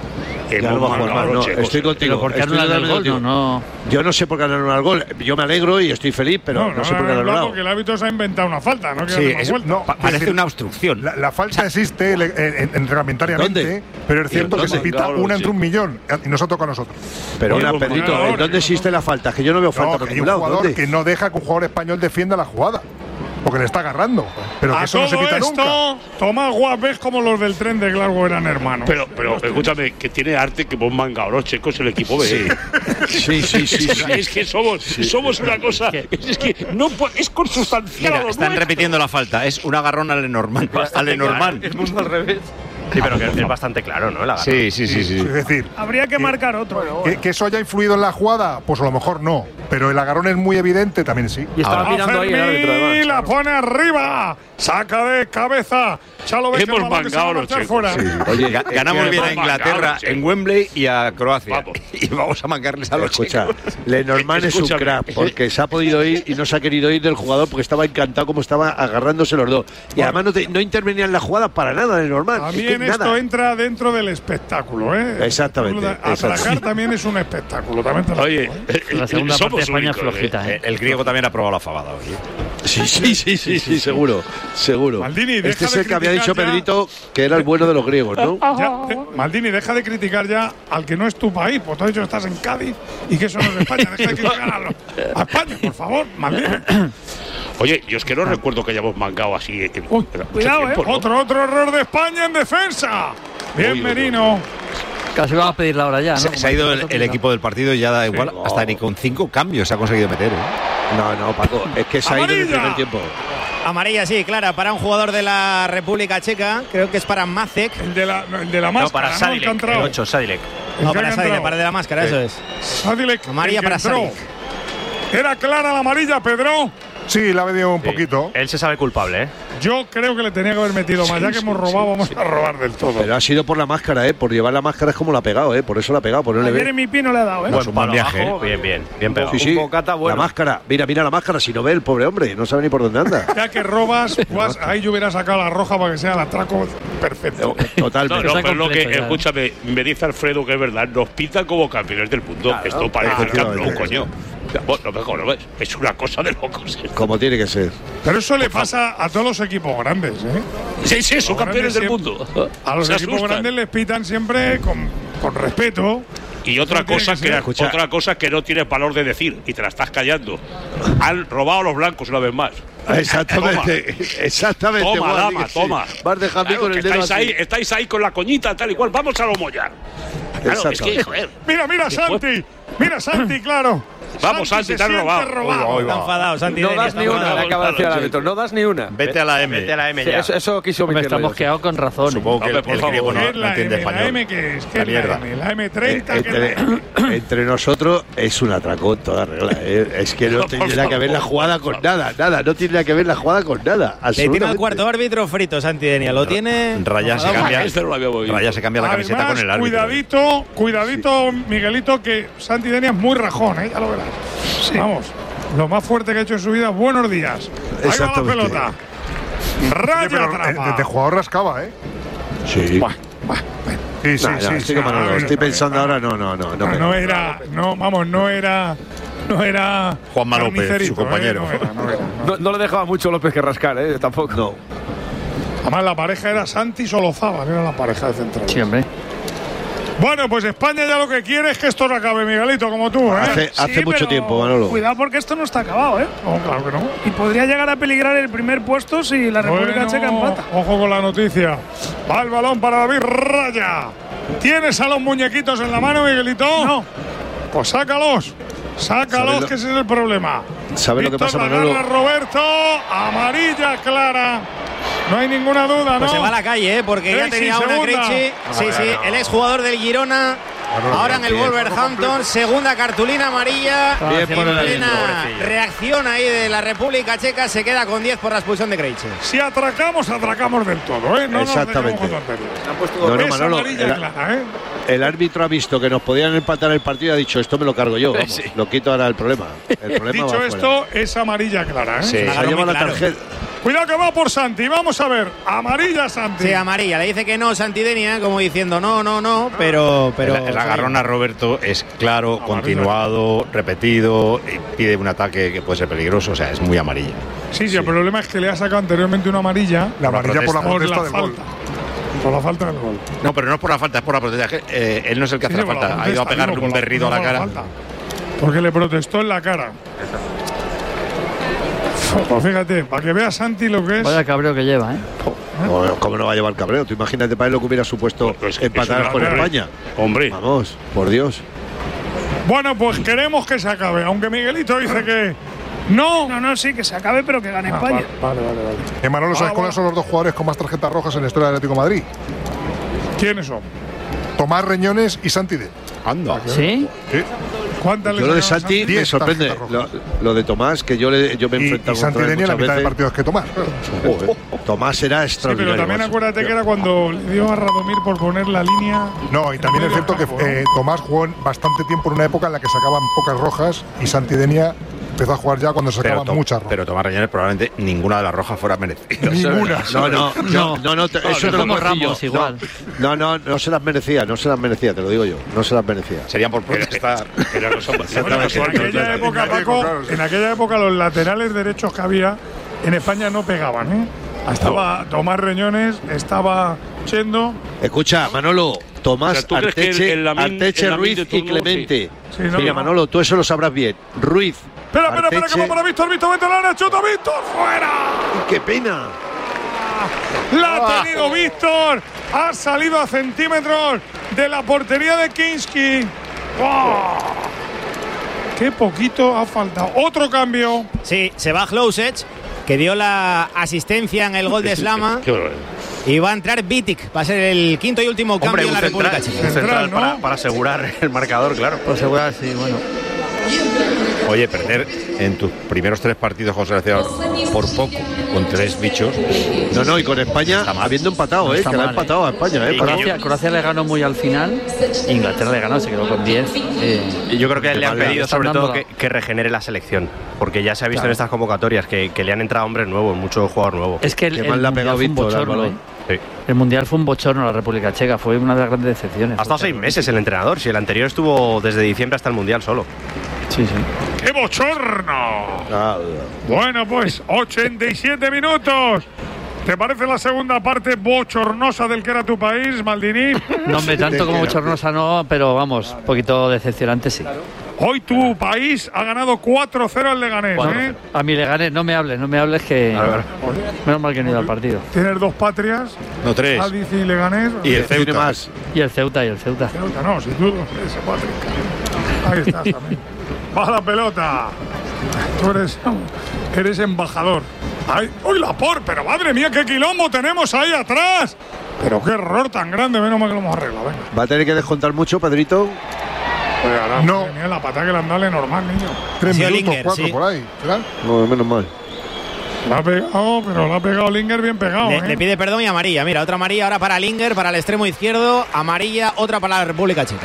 [SPEAKER 2] Ya no
[SPEAKER 3] Hemos
[SPEAKER 2] va a jugar
[SPEAKER 3] mandado
[SPEAKER 2] más,
[SPEAKER 3] a
[SPEAKER 2] no,
[SPEAKER 3] los checos.
[SPEAKER 2] estoy contigo.
[SPEAKER 4] Pero ¿por qué
[SPEAKER 2] estoy
[SPEAKER 4] anulan el
[SPEAKER 2] totalmente
[SPEAKER 4] gol? No,
[SPEAKER 2] contigo.
[SPEAKER 4] no.
[SPEAKER 2] Yo no sé por qué han anulado el gol. Yo me alegro y estoy feliz, pero no, sé por qué han anulado.
[SPEAKER 1] porque el árbitro se ha inventado una falta, ¿no? Que
[SPEAKER 7] Sí,
[SPEAKER 1] darle más
[SPEAKER 7] es-
[SPEAKER 1] vuelta.
[SPEAKER 10] No,
[SPEAKER 7] Pa-
[SPEAKER 10] es
[SPEAKER 7] parece
[SPEAKER 10] decir,
[SPEAKER 7] una obstrucción.
[SPEAKER 10] La, la falta existe le- en, en- reglamentariamente,
[SPEAKER 2] ¿Dónde?
[SPEAKER 10] pero es cierto que
[SPEAKER 2] ¿Dónde?
[SPEAKER 10] se pita
[SPEAKER 3] Claro,
[SPEAKER 10] una
[SPEAKER 3] sí.
[SPEAKER 10] entre un millón y no se toca a nosotros.
[SPEAKER 2] Pero
[SPEAKER 1] Oye,
[SPEAKER 2] una,
[SPEAKER 1] pues,
[SPEAKER 2] Pedrito,
[SPEAKER 1] ahora,
[SPEAKER 2] ¿en dónde
[SPEAKER 1] ¿no?
[SPEAKER 2] existe la falta? Que yo no veo falta
[SPEAKER 10] No,
[SPEAKER 2] por
[SPEAKER 10] que hay un
[SPEAKER 2] ningún lado.
[SPEAKER 10] jugador
[SPEAKER 2] ¿Dónde?
[SPEAKER 10] que no deja que un jugador español defienda la jugada. Porque le está agarrando. Pero que
[SPEAKER 1] A
[SPEAKER 10] eso no se
[SPEAKER 1] todo
[SPEAKER 10] pita
[SPEAKER 1] esto,
[SPEAKER 10] nunca.
[SPEAKER 1] Tomás Guas, ves como los del tren de Glasgow eran hermanos.
[SPEAKER 3] Pero, pero escúchame, que tiene arte que hemos mangado los checos el equipo B.
[SPEAKER 2] Sí. Sí, sí, sí, sí.
[SPEAKER 3] Es que somos, somos una cosa. Es que no pu- es consustancial. a
[SPEAKER 7] Mira,
[SPEAKER 3] lo
[SPEAKER 7] están
[SPEAKER 3] nuestro.
[SPEAKER 7] repitiendo la falta. Es un agarrón al Lenormand. Al Lenormand.
[SPEAKER 5] El mundo al revés. Sí, pero que es bastante claro, ¿no? La
[SPEAKER 7] Sí, sí, sí, sí.
[SPEAKER 10] Es decir,
[SPEAKER 9] Habría que marcar otro.
[SPEAKER 10] ¿que, que eso haya influido en la jugada? Pues a lo mejor no. Pero el agarrón es muy evidente, también sí.
[SPEAKER 5] Y estaba
[SPEAKER 1] A
[SPEAKER 5] mirando ahí el árbitro
[SPEAKER 1] Fermín,
[SPEAKER 5] además.
[SPEAKER 1] la pone arriba, saca de cabeza. Chalo ve que
[SPEAKER 3] Hemos
[SPEAKER 1] el balón que se va a
[SPEAKER 3] mangado los
[SPEAKER 1] marchar
[SPEAKER 3] checos,
[SPEAKER 1] fuera.
[SPEAKER 3] sí.
[SPEAKER 2] Oye,
[SPEAKER 7] Ga- Ganamos
[SPEAKER 2] que-
[SPEAKER 7] bien a
[SPEAKER 3] hemos
[SPEAKER 7] Inglaterra
[SPEAKER 3] mangado, sí.
[SPEAKER 7] en Wembley y a Croacia.
[SPEAKER 3] Vamos.
[SPEAKER 7] Y vamos a mancarles a los
[SPEAKER 2] Escucha,
[SPEAKER 7] chicos.
[SPEAKER 2] Lenormand es un
[SPEAKER 3] Escúchame.
[SPEAKER 2] crack porque se ha podido ir y no se ha querido ir del jugador porque estaba encantado como estaba agarrándose los dos. Y además no, te- no intervenía en la jugada para nada Lenormand. Es que
[SPEAKER 1] También esto
[SPEAKER 2] nada.
[SPEAKER 1] entra dentro del espectáculo, ¿eh?
[SPEAKER 2] Exactamente,
[SPEAKER 1] Atracar
[SPEAKER 2] exactamente.
[SPEAKER 1] también es un espectáculo. También te lo
[SPEAKER 3] Oye,
[SPEAKER 1] digo, ¿eh?
[SPEAKER 3] eh,
[SPEAKER 4] La segunda parte
[SPEAKER 3] somos
[SPEAKER 4] de España es
[SPEAKER 3] únicos,
[SPEAKER 4] flojita,
[SPEAKER 3] eh.
[SPEAKER 4] ¿eh?
[SPEAKER 7] El griego también ha probado la fabada hoy.
[SPEAKER 2] Sí, sí, sí, sí, sí, seguro, seguro.
[SPEAKER 1] Maldini, deja
[SPEAKER 2] este es
[SPEAKER 1] de
[SPEAKER 2] el que había
[SPEAKER 1] criticar
[SPEAKER 2] dicho
[SPEAKER 1] ya.
[SPEAKER 2] Pedrito que era el bueno de los griegos, ¿no?
[SPEAKER 1] Ya, de- Maldini, deja de criticar ya al que no es tu país. Pues tú has dicho que estás en Cádiz y que eso no es España. Deja de criticar a, los- a España, por favor, Maldini.
[SPEAKER 3] Oye, yo es que no recuerdo que hayamos mangado así. eh, que-
[SPEAKER 1] Uy,
[SPEAKER 3] pero hace
[SPEAKER 9] cuidado,
[SPEAKER 3] tiempo,
[SPEAKER 9] eh.
[SPEAKER 3] ¿no?
[SPEAKER 1] Otro, otro error de España en defensa. Bien,
[SPEAKER 3] Uy, uy,
[SPEAKER 1] Merino.
[SPEAKER 4] Casi vamos a pedir la hora ya, ¿no?
[SPEAKER 7] Se, se ha ido el, el equipo del partido y ya da igual. Hasta ni con cinco cambios se ha conseguido meter. ¿eh?
[SPEAKER 2] No, no, Paco, es que se ha ido en el
[SPEAKER 1] Amarilla.
[SPEAKER 2] primer tiempo.
[SPEAKER 8] Amarilla, sí, clara, para un jugador de la República Checa. Creo que es para Macek.
[SPEAKER 1] El de la, no, el de la
[SPEAKER 5] No,
[SPEAKER 1] máscara,
[SPEAKER 5] para
[SPEAKER 1] ¿no? El
[SPEAKER 5] Sadilek,
[SPEAKER 1] que ha
[SPEAKER 5] el
[SPEAKER 1] entrado.
[SPEAKER 5] ocho, Sadilek.
[SPEAKER 1] El
[SPEAKER 8] No,
[SPEAKER 1] que ha
[SPEAKER 8] para Sadilek,
[SPEAKER 1] entrado.
[SPEAKER 8] para el de la máscara, eso es.
[SPEAKER 1] Sadilek,
[SPEAKER 8] Amarilla
[SPEAKER 1] el que
[SPEAKER 8] para
[SPEAKER 1] entró.
[SPEAKER 8] Sadilek.
[SPEAKER 1] Era clara la amarilla, Pedro.
[SPEAKER 10] Sí, la ha venido un
[SPEAKER 5] Sí.
[SPEAKER 10] poquito.
[SPEAKER 5] Él se sabe culpable, ¿eh?
[SPEAKER 1] Yo creo que le tenía que haber metido más. Ya que hemos robado, vamos a robar del todo.
[SPEAKER 2] Pero ha sido por la máscara, ¿eh? Por llevar la máscara es como la ha pegado, ¿eh? Por eso la ha pegado, por no le
[SPEAKER 9] Ayer
[SPEAKER 2] ve.
[SPEAKER 9] en mi pie no le ha dado, ¿eh?
[SPEAKER 5] Buen
[SPEAKER 7] un buen
[SPEAKER 5] palo
[SPEAKER 7] viaje,
[SPEAKER 5] abajo, bien, bien, bien pegado.
[SPEAKER 2] Sí, sí.
[SPEAKER 5] Un bocata bueno.
[SPEAKER 2] La máscara. Mira, mira la máscara. Si no ve el pobre hombre, no sabe ni por dónde anda.
[SPEAKER 1] Ya que robas, pues ahí yo hubiera sacado la roja para que sea el atraco perfecto.
[SPEAKER 3] No,
[SPEAKER 2] Totalmente.
[SPEAKER 3] no,
[SPEAKER 4] Está
[SPEAKER 3] pero lo que,
[SPEAKER 4] completo ya.
[SPEAKER 3] escúchame, me dice Alfredo que es verdad, nos pintan como campeones del mundo. Esto parece el Camp Nou, coño. Bueno, mejor, no ves, es una cosa de locos.
[SPEAKER 2] Como tiene que ser.
[SPEAKER 1] Pero eso le pasa a todos los equipos grandes, ¿eh?
[SPEAKER 3] Sí, sí, son
[SPEAKER 1] Los
[SPEAKER 3] campeones del
[SPEAKER 1] grandes
[SPEAKER 3] mundo.
[SPEAKER 1] A los
[SPEAKER 3] Se
[SPEAKER 1] equipos
[SPEAKER 3] asustan.
[SPEAKER 1] grandes les pitan siempre con, con respeto.
[SPEAKER 3] Y otra
[SPEAKER 1] Eso tiene
[SPEAKER 3] cosa
[SPEAKER 1] que
[SPEAKER 3] que,
[SPEAKER 1] ser.
[SPEAKER 2] Escucha.
[SPEAKER 3] otra cosa que no tienes valor de decir y te la estás callando. Han robado a los blancos una vez más.
[SPEAKER 2] Exactamente. Exactamente.
[SPEAKER 3] Toma,
[SPEAKER 2] Juan,
[SPEAKER 3] dama,
[SPEAKER 2] di que sí.
[SPEAKER 3] toma.
[SPEAKER 2] Vas de Jambi
[SPEAKER 3] Claro,
[SPEAKER 2] con
[SPEAKER 3] que
[SPEAKER 2] el dedo
[SPEAKER 3] estáis
[SPEAKER 2] así.
[SPEAKER 3] ahí, estáis ahí con la coñita tal y cual. Vamos a lo mollar. Claro, es que,
[SPEAKER 2] Exactamente.
[SPEAKER 3] joder.
[SPEAKER 1] Mira, mira,
[SPEAKER 3] Después-
[SPEAKER 1] Santi. Mira, Santi, claro.
[SPEAKER 3] Vamos, Santi,
[SPEAKER 1] se
[SPEAKER 3] te han
[SPEAKER 1] siente
[SPEAKER 3] robado.
[SPEAKER 8] Está enfadado, Santi.
[SPEAKER 6] No
[SPEAKER 8] Denia,
[SPEAKER 6] das
[SPEAKER 8] está
[SPEAKER 6] ni una,
[SPEAKER 8] enfadado.
[SPEAKER 6] le acaba de decir al árbitro. No das ni una.
[SPEAKER 7] Vete a la M.
[SPEAKER 5] Vete a la M
[SPEAKER 6] Sí,
[SPEAKER 5] ya.
[SPEAKER 6] eso, eso quiso
[SPEAKER 4] Hombre,
[SPEAKER 6] omitirlo.
[SPEAKER 4] estamos quedados con razón. ¿eh?
[SPEAKER 7] Supongo que
[SPEAKER 3] Hombre,
[SPEAKER 7] el,
[SPEAKER 3] por
[SPEAKER 7] el
[SPEAKER 3] favor.
[SPEAKER 7] griego
[SPEAKER 1] ¿Qué
[SPEAKER 7] no,
[SPEAKER 1] es
[SPEAKER 7] no
[SPEAKER 1] la
[SPEAKER 7] entiende
[SPEAKER 1] M? ¿La
[SPEAKER 7] español.
[SPEAKER 1] M qué es? ¿Qué
[SPEAKER 7] La
[SPEAKER 1] es la
[SPEAKER 7] mierda.
[SPEAKER 1] M? ¿La M treinta? ¿Qué es la
[SPEAKER 2] Entre,
[SPEAKER 1] M?
[SPEAKER 2] entre nosotros es un atracón toda regla. ¿eh? Es que no
[SPEAKER 3] Por
[SPEAKER 2] tiene nada que ver la
[SPEAKER 3] favor,
[SPEAKER 2] jugada
[SPEAKER 3] por
[SPEAKER 2] con nada, nada. No tiene nada que ver la jugada con nada.
[SPEAKER 8] Le tiene al
[SPEAKER 2] Absolutamente.
[SPEAKER 8] cuarto árbitro frito, Santi Denia. Lo tiene.
[SPEAKER 7] Raya se
[SPEAKER 8] enfadado.
[SPEAKER 7] cambia.
[SPEAKER 3] Este no lo había oído.
[SPEAKER 7] Raya se cambia la camiseta
[SPEAKER 1] Además,
[SPEAKER 7] con el árbitro.
[SPEAKER 1] Cuidadito, cuidadito, Miguelito, que Santi Denia es muy rajón, ¿eh? Ya lo verás. Vamos, lo más fuerte que ha hecho en su vida. Buenos días. Ahí va la
[SPEAKER 2] Exactamente.
[SPEAKER 1] pelota.
[SPEAKER 10] Oye,
[SPEAKER 1] Raya
[SPEAKER 10] pero eh,
[SPEAKER 1] atrapa.
[SPEAKER 10] de, de jugador rascaba, ¿eh?
[SPEAKER 2] Sí.
[SPEAKER 10] Sí, sí,
[SPEAKER 2] No, no,
[SPEAKER 10] sí.
[SPEAKER 2] estoy
[SPEAKER 10] sí.
[SPEAKER 2] con Manolo,
[SPEAKER 1] Ah,
[SPEAKER 2] estoy
[SPEAKER 1] no,
[SPEAKER 2] pensando
[SPEAKER 1] no,
[SPEAKER 2] ahora, no, no, no. No,
[SPEAKER 1] No,
[SPEAKER 2] me-
[SPEAKER 1] no era, no, vamos, no era, no era
[SPEAKER 7] Juanma López,
[SPEAKER 1] carnicerito,
[SPEAKER 7] su compañero.
[SPEAKER 1] ¿eh? No era, no era, no.
[SPEAKER 6] No, no le dejaba mucho López que rascar, ¿eh? Tampoco.
[SPEAKER 2] No.
[SPEAKER 1] Además, la pareja era Santi Solozábal, era la pareja de central.
[SPEAKER 4] Sí, hombre.
[SPEAKER 1] Bueno, pues España ya lo que quiere es que esto no acabe, Miguelito, como tú, ¿eh?
[SPEAKER 2] Hace, hace
[SPEAKER 9] Sí,
[SPEAKER 2] mucho
[SPEAKER 9] pero
[SPEAKER 2] tiempo, Manolo.
[SPEAKER 9] Cuidado porque esto no está acabado, ¿eh?
[SPEAKER 1] No, claro que no.
[SPEAKER 9] Y podría llegar a peligrar el primer puesto si la República
[SPEAKER 1] Bueno,
[SPEAKER 9] Checa empata.
[SPEAKER 1] Ojo con la noticia. Va el balón para David Raya. ¿Tienes a los muñequitos en la mano, Miguelito?
[SPEAKER 9] No.
[SPEAKER 1] Pues sácalos. Sácalos,
[SPEAKER 2] ¿Sabes lo-
[SPEAKER 1] que ese es el problema.
[SPEAKER 2] ¿Sabes lo que
[SPEAKER 1] Víctor
[SPEAKER 2] pasa,
[SPEAKER 1] la
[SPEAKER 2] Manolo?
[SPEAKER 1] agarra Roberto. Amarilla clara. No hay ninguna duda, ¿no?
[SPEAKER 8] Pues se va a la calle, ¿eh? Porque ya
[SPEAKER 1] Krejci,
[SPEAKER 8] tenía una
[SPEAKER 1] segunda.
[SPEAKER 8] Krejci. Sí, sí, el exjugador del Girona. Ahora en el Wolverhampton, segunda cartulina amarilla.
[SPEAKER 2] Bien
[SPEAKER 8] En
[SPEAKER 2] por el
[SPEAKER 8] plena
[SPEAKER 5] pobrecillo.
[SPEAKER 8] reacción ahí de la República Checa, se queda con diez por la expulsión de Krejci.
[SPEAKER 1] Si atracamos, atracamos del todo, ¿eh? No
[SPEAKER 2] Exactamente.
[SPEAKER 1] nos dejemos con tonterías.
[SPEAKER 2] No, no,
[SPEAKER 1] Es
[SPEAKER 2] Manolo.
[SPEAKER 1] amarilla
[SPEAKER 2] El,
[SPEAKER 1] clara, ¿eh?
[SPEAKER 2] el árbitro ha visto que nos podían empatar el partido y ha dicho, esto me lo cargo yo. Vamos, lo quito ahora el problema. El problema
[SPEAKER 1] Dicho
[SPEAKER 2] va
[SPEAKER 1] esto, es amarilla clara, ¿eh?
[SPEAKER 7] Sí.
[SPEAKER 2] fuera. Se ha llevado la
[SPEAKER 8] Claro.
[SPEAKER 2] tarjeta.
[SPEAKER 1] Cuidado que va por Santi. Vamos a ver. Amarilla Santi.
[SPEAKER 8] Sí, amarilla. Le dice que no Santidenia, como diciendo no, no, no, pero. pero
[SPEAKER 7] el, el agarrón a Roberto es claro,
[SPEAKER 1] Amarilla.
[SPEAKER 7] continuado, repetido, y pide un ataque que puede ser peligroso, o sea, es muy amarilla.
[SPEAKER 1] Sí, sí, el problema es que le ha sacado anteriormente una amarilla
[SPEAKER 10] La amarilla por la
[SPEAKER 1] por
[SPEAKER 10] protesta
[SPEAKER 1] la
[SPEAKER 10] del gol.
[SPEAKER 1] falta. Por la falta del gol.
[SPEAKER 7] No, pero no es por la falta, es por la protesta. Eh, él no es el que hace
[SPEAKER 1] Sí, sí,
[SPEAKER 7] la
[SPEAKER 1] por la
[SPEAKER 7] falta, ha ido a
[SPEAKER 1] protesta,
[SPEAKER 7] pegarle
[SPEAKER 1] digo,
[SPEAKER 7] un
[SPEAKER 1] por la-
[SPEAKER 7] berrido a
[SPEAKER 1] no
[SPEAKER 7] la
[SPEAKER 1] por
[SPEAKER 7] cara.
[SPEAKER 1] falta. Porque le protestó en la cara. Pues fíjate, para que vea Santi lo que es.
[SPEAKER 4] Vaya cabreo que lleva, ¿eh?
[SPEAKER 2] Bueno, ¿cómo no va a llevar cabreo? Tú imagínate para él lo que hubiera supuesto
[SPEAKER 3] Pues es que
[SPEAKER 2] empatar
[SPEAKER 3] es una
[SPEAKER 2] con
[SPEAKER 3] guerra.
[SPEAKER 2] España.
[SPEAKER 3] Hombre.
[SPEAKER 2] Vamos, por Dios.
[SPEAKER 1] Bueno, pues queremos que se acabe. Aunque Miguelito dice que no.
[SPEAKER 9] No, no, sí, que se acabe, pero que gane
[SPEAKER 1] Ah,
[SPEAKER 9] España.
[SPEAKER 1] vale, vale, vale, vale.
[SPEAKER 10] Eh, Manolo, ¿sabes
[SPEAKER 1] Ah,
[SPEAKER 10] cuáles son los dos jugadores con más tarjetas rojas en la historia del Atlético de Madrid?
[SPEAKER 1] ¿Quiénes son?
[SPEAKER 10] Tomás Reñones y Santi Denia.
[SPEAKER 7] Anda.
[SPEAKER 4] ¿Sí?
[SPEAKER 10] Sí.
[SPEAKER 1] ¿Cuántas le
[SPEAKER 2] Yo lo de
[SPEAKER 1] sacaron a
[SPEAKER 2] Santi me
[SPEAKER 10] Diez
[SPEAKER 2] sorprende. Lo,
[SPEAKER 10] tarjetas rojas.
[SPEAKER 2] lo de Tomás, que yo, le, yo me he
[SPEAKER 10] Y,
[SPEAKER 2] enfrentado
[SPEAKER 10] y Santi
[SPEAKER 2] contra él
[SPEAKER 10] Denia la
[SPEAKER 2] muchas
[SPEAKER 10] mitad de
[SPEAKER 2] veces.
[SPEAKER 10] partidos que Tomás.
[SPEAKER 2] Joder, Tomás era
[SPEAKER 1] Sí, pero
[SPEAKER 2] extraordinario.
[SPEAKER 1] también
[SPEAKER 2] macho.
[SPEAKER 1] acuérdate que era cuando le dio a Radomir por poner la línea.
[SPEAKER 10] No, y también es cierto que eh, Tomás jugó en bastante tiempo en una época en la que sacaban pocas rojas y Santi Denia empezó a jugar ya cuando
[SPEAKER 7] Pero,
[SPEAKER 10] sacaban
[SPEAKER 7] to-
[SPEAKER 10] muchas rojas.
[SPEAKER 7] pero Tomás Reñones probablemente ninguna de las rojas fuera merecida.
[SPEAKER 10] Ninguna.
[SPEAKER 2] No, no, no, no, no, te- eso te lo
[SPEAKER 4] como
[SPEAKER 2] puedo decir
[SPEAKER 4] Ramos,
[SPEAKER 2] yo.
[SPEAKER 4] igual.
[SPEAKER 2] No, no, no se las merecía, no se las merecía, te lo digo yo. No se las merecía.
[SPEAKER 7] Serían por protestar.
[SPEAKER 3] Era cosa
[SPEAKER 1] Bueno,
[SPEAKER 3] bastante
[SPEAKER 1] en aquella época, Paco, en aquella época los laterales derechos que había en España no pegaban, ¿eh? Estaba Tomás Reñones, estaba Chendo.
[SPEAKER 2] Escucha, Manolo, Tomás,
[SPEAKER 3] O sea, ¿tú crees que
[SPEAKER 2] Arteche,
[SPEAKER 3] el Lamine-
[SPEAKER 2] Arteche,
[SPEAKER 3] el Lamine
[SPEAKER 2] Ruiz
[SPEAKER 3] de
[SPEAKER 2] y
[SPEAKER 3] turno,
[SPEAKER 2] Clemente.
[SPEAKER 1] Sí, no,
[SPEAKER 2] Mira,
[SPEAKER 1] no.
[SPEAKER 2] Manolo, tú eso lo sabrás bien. Ruiz.
[SPEAKER 1] Espera, espera, espera, que
[SPEAKER 2] Arteche-
[SPEAKER 1] va para Víctor, Víctor, Víctor, la han chuta, Víctor, fuera.
[SPEAKER 2] ¡Qué pena!
[SPEAKER 1] La ha tenido Víctor, ha salido a centímetros de la portería de Kinski. ¡Oh! Qué poquito ha faltado. Otro cambio.
[SPEAKER 8] Sí, se va Hlousech, que dio la asistencia en el gol de Slama.
[SPEAKER 3] Qué barbaridad.
[SPEAKER 8] Y va a entrar Vitic. Va a ser el quinto y último cambio
[SPEAKER 5] Hombre,
[SPEAKER 8] en
[SPEAKER 5] un
[SPEAKER 8] la República
[SPEAKER 5] central,
[SPEAKER 8] Checa.
[SPEAKER 5] un central
[SPEAKER 1] Central, ¿no?
[SPEAKER 5] para, para asegurar el marcador, claro.
[SPEAKER 4] Por asegurar, sí, bueno.
[SPEAKER 7] Oye, perder en tus primeros tres partidos con selección por poco, con tres bichos.
[SPEAKER 2] No, no, y con España habiendo empatado,
[SPEAKER 4] No
[SPEAKER 2] ¿eh?
[SPEAKER 4] está
[SPEAKER 2] Que la ha
[SPEAKER 4] mal,
[SPEAKER 2] empatado a España, ¿eh?
[SPEAKER 4] Croacia, Croacia le ganó muy al final. Inglaterra le ganó, se quedó con diez. Eh,
[SPEAKER 5] Y yo creo que le han
[SPEAKER 4] mal,
[SPEAKER 5] pedido
[SPEAKER 4] están
[SPEAKER 5] sobre todo
[SPEAKER 4] dando
[SPEAKER 5] que,
[SPEAKER 4] la-
[SPEAKER 5] que regenere la selección, porque ya se ha visto
[SPEAKER 4] Claro.
[SPEAKER 5] en estas convocatorias que, que le han entrado hombres nuevos, mucho jugador nuevo.
[SPEAKER 4] Es que el,
[SPEAKER 2] Qué
[SPEAKER 4] el
[SPEAKER 2] mal le ha
[SPEAKER 4] mundial
[SPEAKER 2] pegado
[SPEAKER 4] fue un
[SPEAKER 2] Víctor al
[SPEAKER 4] bochorno,
[SPEAKER 2] balón.
[SPEAKER 4] ¿eh?
[SPEAKER 5] Sí.
[SPEAKER 4] El mundial fue un bochorno a la República Checa, fue una de las grandes decepciones.
[SPEAKER 5] Ha estado seis meses el entrenador, si el anterior estuvo desde diciembre hasta el mundial solo.
[SPEAKER 4] Sí, sí.
[SPEAKER 1] ¡Qué bochorno!
[SPEAKER 2] Ah,
[SPEAKER 1] Bueno, pues ochenta y siete minutos. ¿Te parece la segunda parte bochornosa del que era tu país, Maldini?
[SPEAKER 4] No, hombre, tanto como bochornosa no, pero vamos, un poquito decepcionante sí.
[SPEAKER 1] Hoy tu país ha ganado cuatro cero al Leganés, ¿eh?
[SPEAKER 4] A mi Leganés, no me hables, no me hables que... Menos mal que no he ido al partido.
[SPEAKER 1] Tienes dos patrias,
[SPEAKER 7] No, tres.
[SPEAKER 1] Cádiz y Leganés.
[SPEAKER 7] Y el
[SPEAKER 2] tiene
[SPEAKER 7] Ceuta.
[SPEAKER 2] más.
[SPEAKER 4] Y el Ceuta, y el Ceuta.
[SPEAKER 1] Ceuta, no, si tú eres patria. Ahí estás también. Va la pelota. Tú eres, eres embajador. Ay, ¡uy, la por! Pero madre mía, qué quilombo tenemos ahí atrás. Pero qué error tan grande, menos mal que lo hemos arreglado. Venga.
[SPEAKER 2] ¿Va a tener que descontar mucho, Pedrito?
[SPEAKER 1] Pues ahora,
[SPEAKER 10] No.
[SPEAKER 1] madre mía, la patada que le han dado es normal, niño.
[SPEAKER 10] Tres
[SPEAKER 8] Sí,
[SPEAKER 10] minutos,
[SPEAKER 8] Olinger,
[SPEAKER 10] cuatro
[SPEAKER 8] sí.
[SPEAKER 10] por ahí. ¿Será?
[SPEAKER 2] No, menos mal.
[SPEAKER 1] La ha pegado, pero la ha pegado Linger bien pegado,
[SPEAKER 8] Le,
[SPEAKER 1] ¿eh?
[SPEAKER 8] le pide perdón y amarilla. Mira, otra amarilla ahora para Linger, para el extremo izquierdo. Amarilla, otra para la República Checa.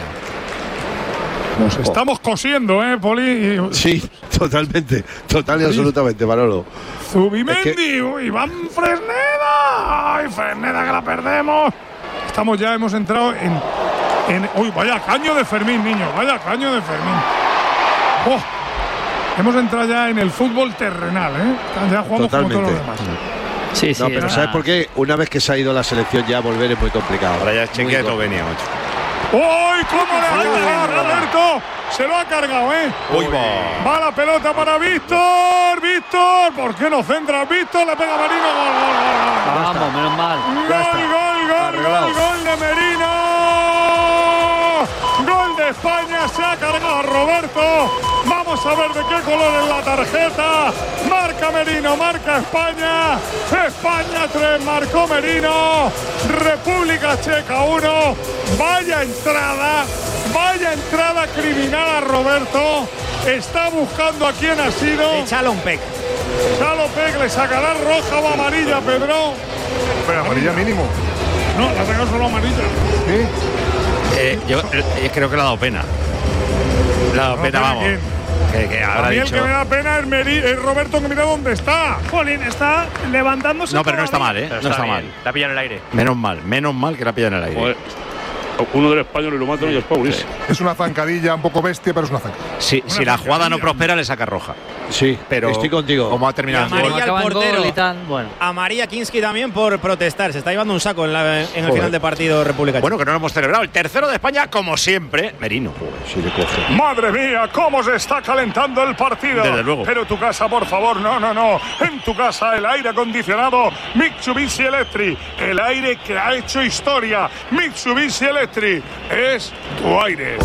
[SPEAKER 1] Nos estamos cosiendo, ¿eh, Poli? Y
[SPEAKER 2] Sí, totalmente. Total y absolutamente, Manolo.
[SPEAKER 1] Zubimendi,
[SPEAKER 2] Es que-
[SPEAKER 1] uy, Iván Fresneda. Ay, Fresneda, que la perdemos. Estamos ya, hemos entrado en, en. Uy, vaya caño de Fermín, niño. Vaya caño de Fermín. Oh, hemos entrado ya en el fútbol terrenal, ¿eh? Ya jugamos como todos los
[SPEAKER 2] Totalmente.
[SPEAKER 1] demás.
[SPEAKER 4] Sí, sí.
[SPEAKER 2] No, pero
[SPEAKER 4] era-
[SPEAKER 2] ¿sabes por qué? Una vez que se ha ido la selección ya volver es muy complicado.
[SPEAKER 7] Ahora ya es
[SPEAKER 2] Muy
[SPEAKER 7] Chequia de
[SPEAKER 2] co-
[SPEAKER 7] Tovenia, macho.
[SPEAKER 1] ¡Uy, cómo le ha cargado Roberto! Se lo ha cargado, ¿eh?
[SPEAKER 7] Uy, va.
[SPEAKER 1] Va la pelota para Víctor. Víctor, ¿por qué no centra Víctor? Le pega Marino. Gol, gol, gol, gol.
[SPEAKER 4] Vamos, menos mal.
[SPEAKER 1] Gol, gol, gol,
[SPEAKER 2] Arreglado.
[SPEAKER 1] gol, gol de Merino. Gol de España, se ha cargado a Roberto. Vamos a ver de qué color es la tarjeta. Marca Merino, marca España. España tres, marcó Merino. República Checa uno. Vaya entrada, vaya entrada criminal a Roberto. Está buscando a quién ha sido.
[SPEAKER 8] De Chalompec.
[SPEAKER 1] Salopec le sacará roja o amarilla, Pedro.
[SPEAKER 10] Pero amarilla mínimo.
[SPEAKER 1] No, le ha sacado solo amarilla.
[SPEAKER 10] ¿Sí?
[SPEAKER 7] Eh, yo eh, creo que le ha dado pena. Le ha dado
[SPEAKER 1] No,
[SPEAKER 7] pena,
[SPEAKER 1] ¿pena
[SPEAKER 7] vamos.
[SPEAKER 1] quién?
[SPEAKER 7] Que, que
[SPEAKER 1] A
[SPEAKER 7] habrá
[SPEAKER 1] mí el
[SPEAKER 7] dicho.
[SPEAKER 1] que me da pena es, Meri- es Roberto, que mira dónde está.
[SPEAKER 9] Jolín, está levantándose.
[SPEAKER 7] No, pero no está mal,
[SPEAKER 9] todavía.
[SPEAKER 7] ¿eh?
[SPEAKER 5] Pero
[SPEAKER 7] No está
[SPEAKER 5] bien,
[SPEAKER 7] mal.
[SPEAKER 5] La pilla en el aire.
[SPEAKER 7] Menos mal, menos mal que la pilla en el aire.
[SPEAKER 3] Joder, uno del español y lo matan y es Paulis.
[SPEAKER 10] Es una zancadilla un poco bestia, pero es una zancadilla.
[SPEAKER 7] Si, si la jugada no
[SPEAKER 1] zancadilla.
[SPEAKER 7] prospera, le saca roja.
[SPEAKER 2] Sí,
[SPEAKER 7] Pero
[SPEAKER 2] estoy contigo.
[SPEAKER 7] ¿Cómo ha terminado el
[SPEAKER 8] Y amarilla
[SPEAKER 7] gol?
[SPEAKER 8] al
[SPEAKER 4] Acaba en
[SPEAKER 8] portero.
[SPEAKER 4] gol y tal, bueno.
[SPEAKER 8] Amarilla Kinski también por protestar. Se está llevando un saco en, la- en el final de partido República Checa.
[SPEAKER 7] Bueno, que no lo hemos celebrado. El tercero de España, como siempre, Merino.
[SPEAKER 2] Sí, le coge.
[SPEAKER 1] Madre mía, cómo se está calentando el partido.
[SPEAKER 7] Desde luego.
[SPEAKER 1] Pero tu casa, por favor, no, no, no. En tu casa, el aire acondicionado Mitsubishi Electric. El aire que ha hecho historia. Mitsubishi Electric es tu aire.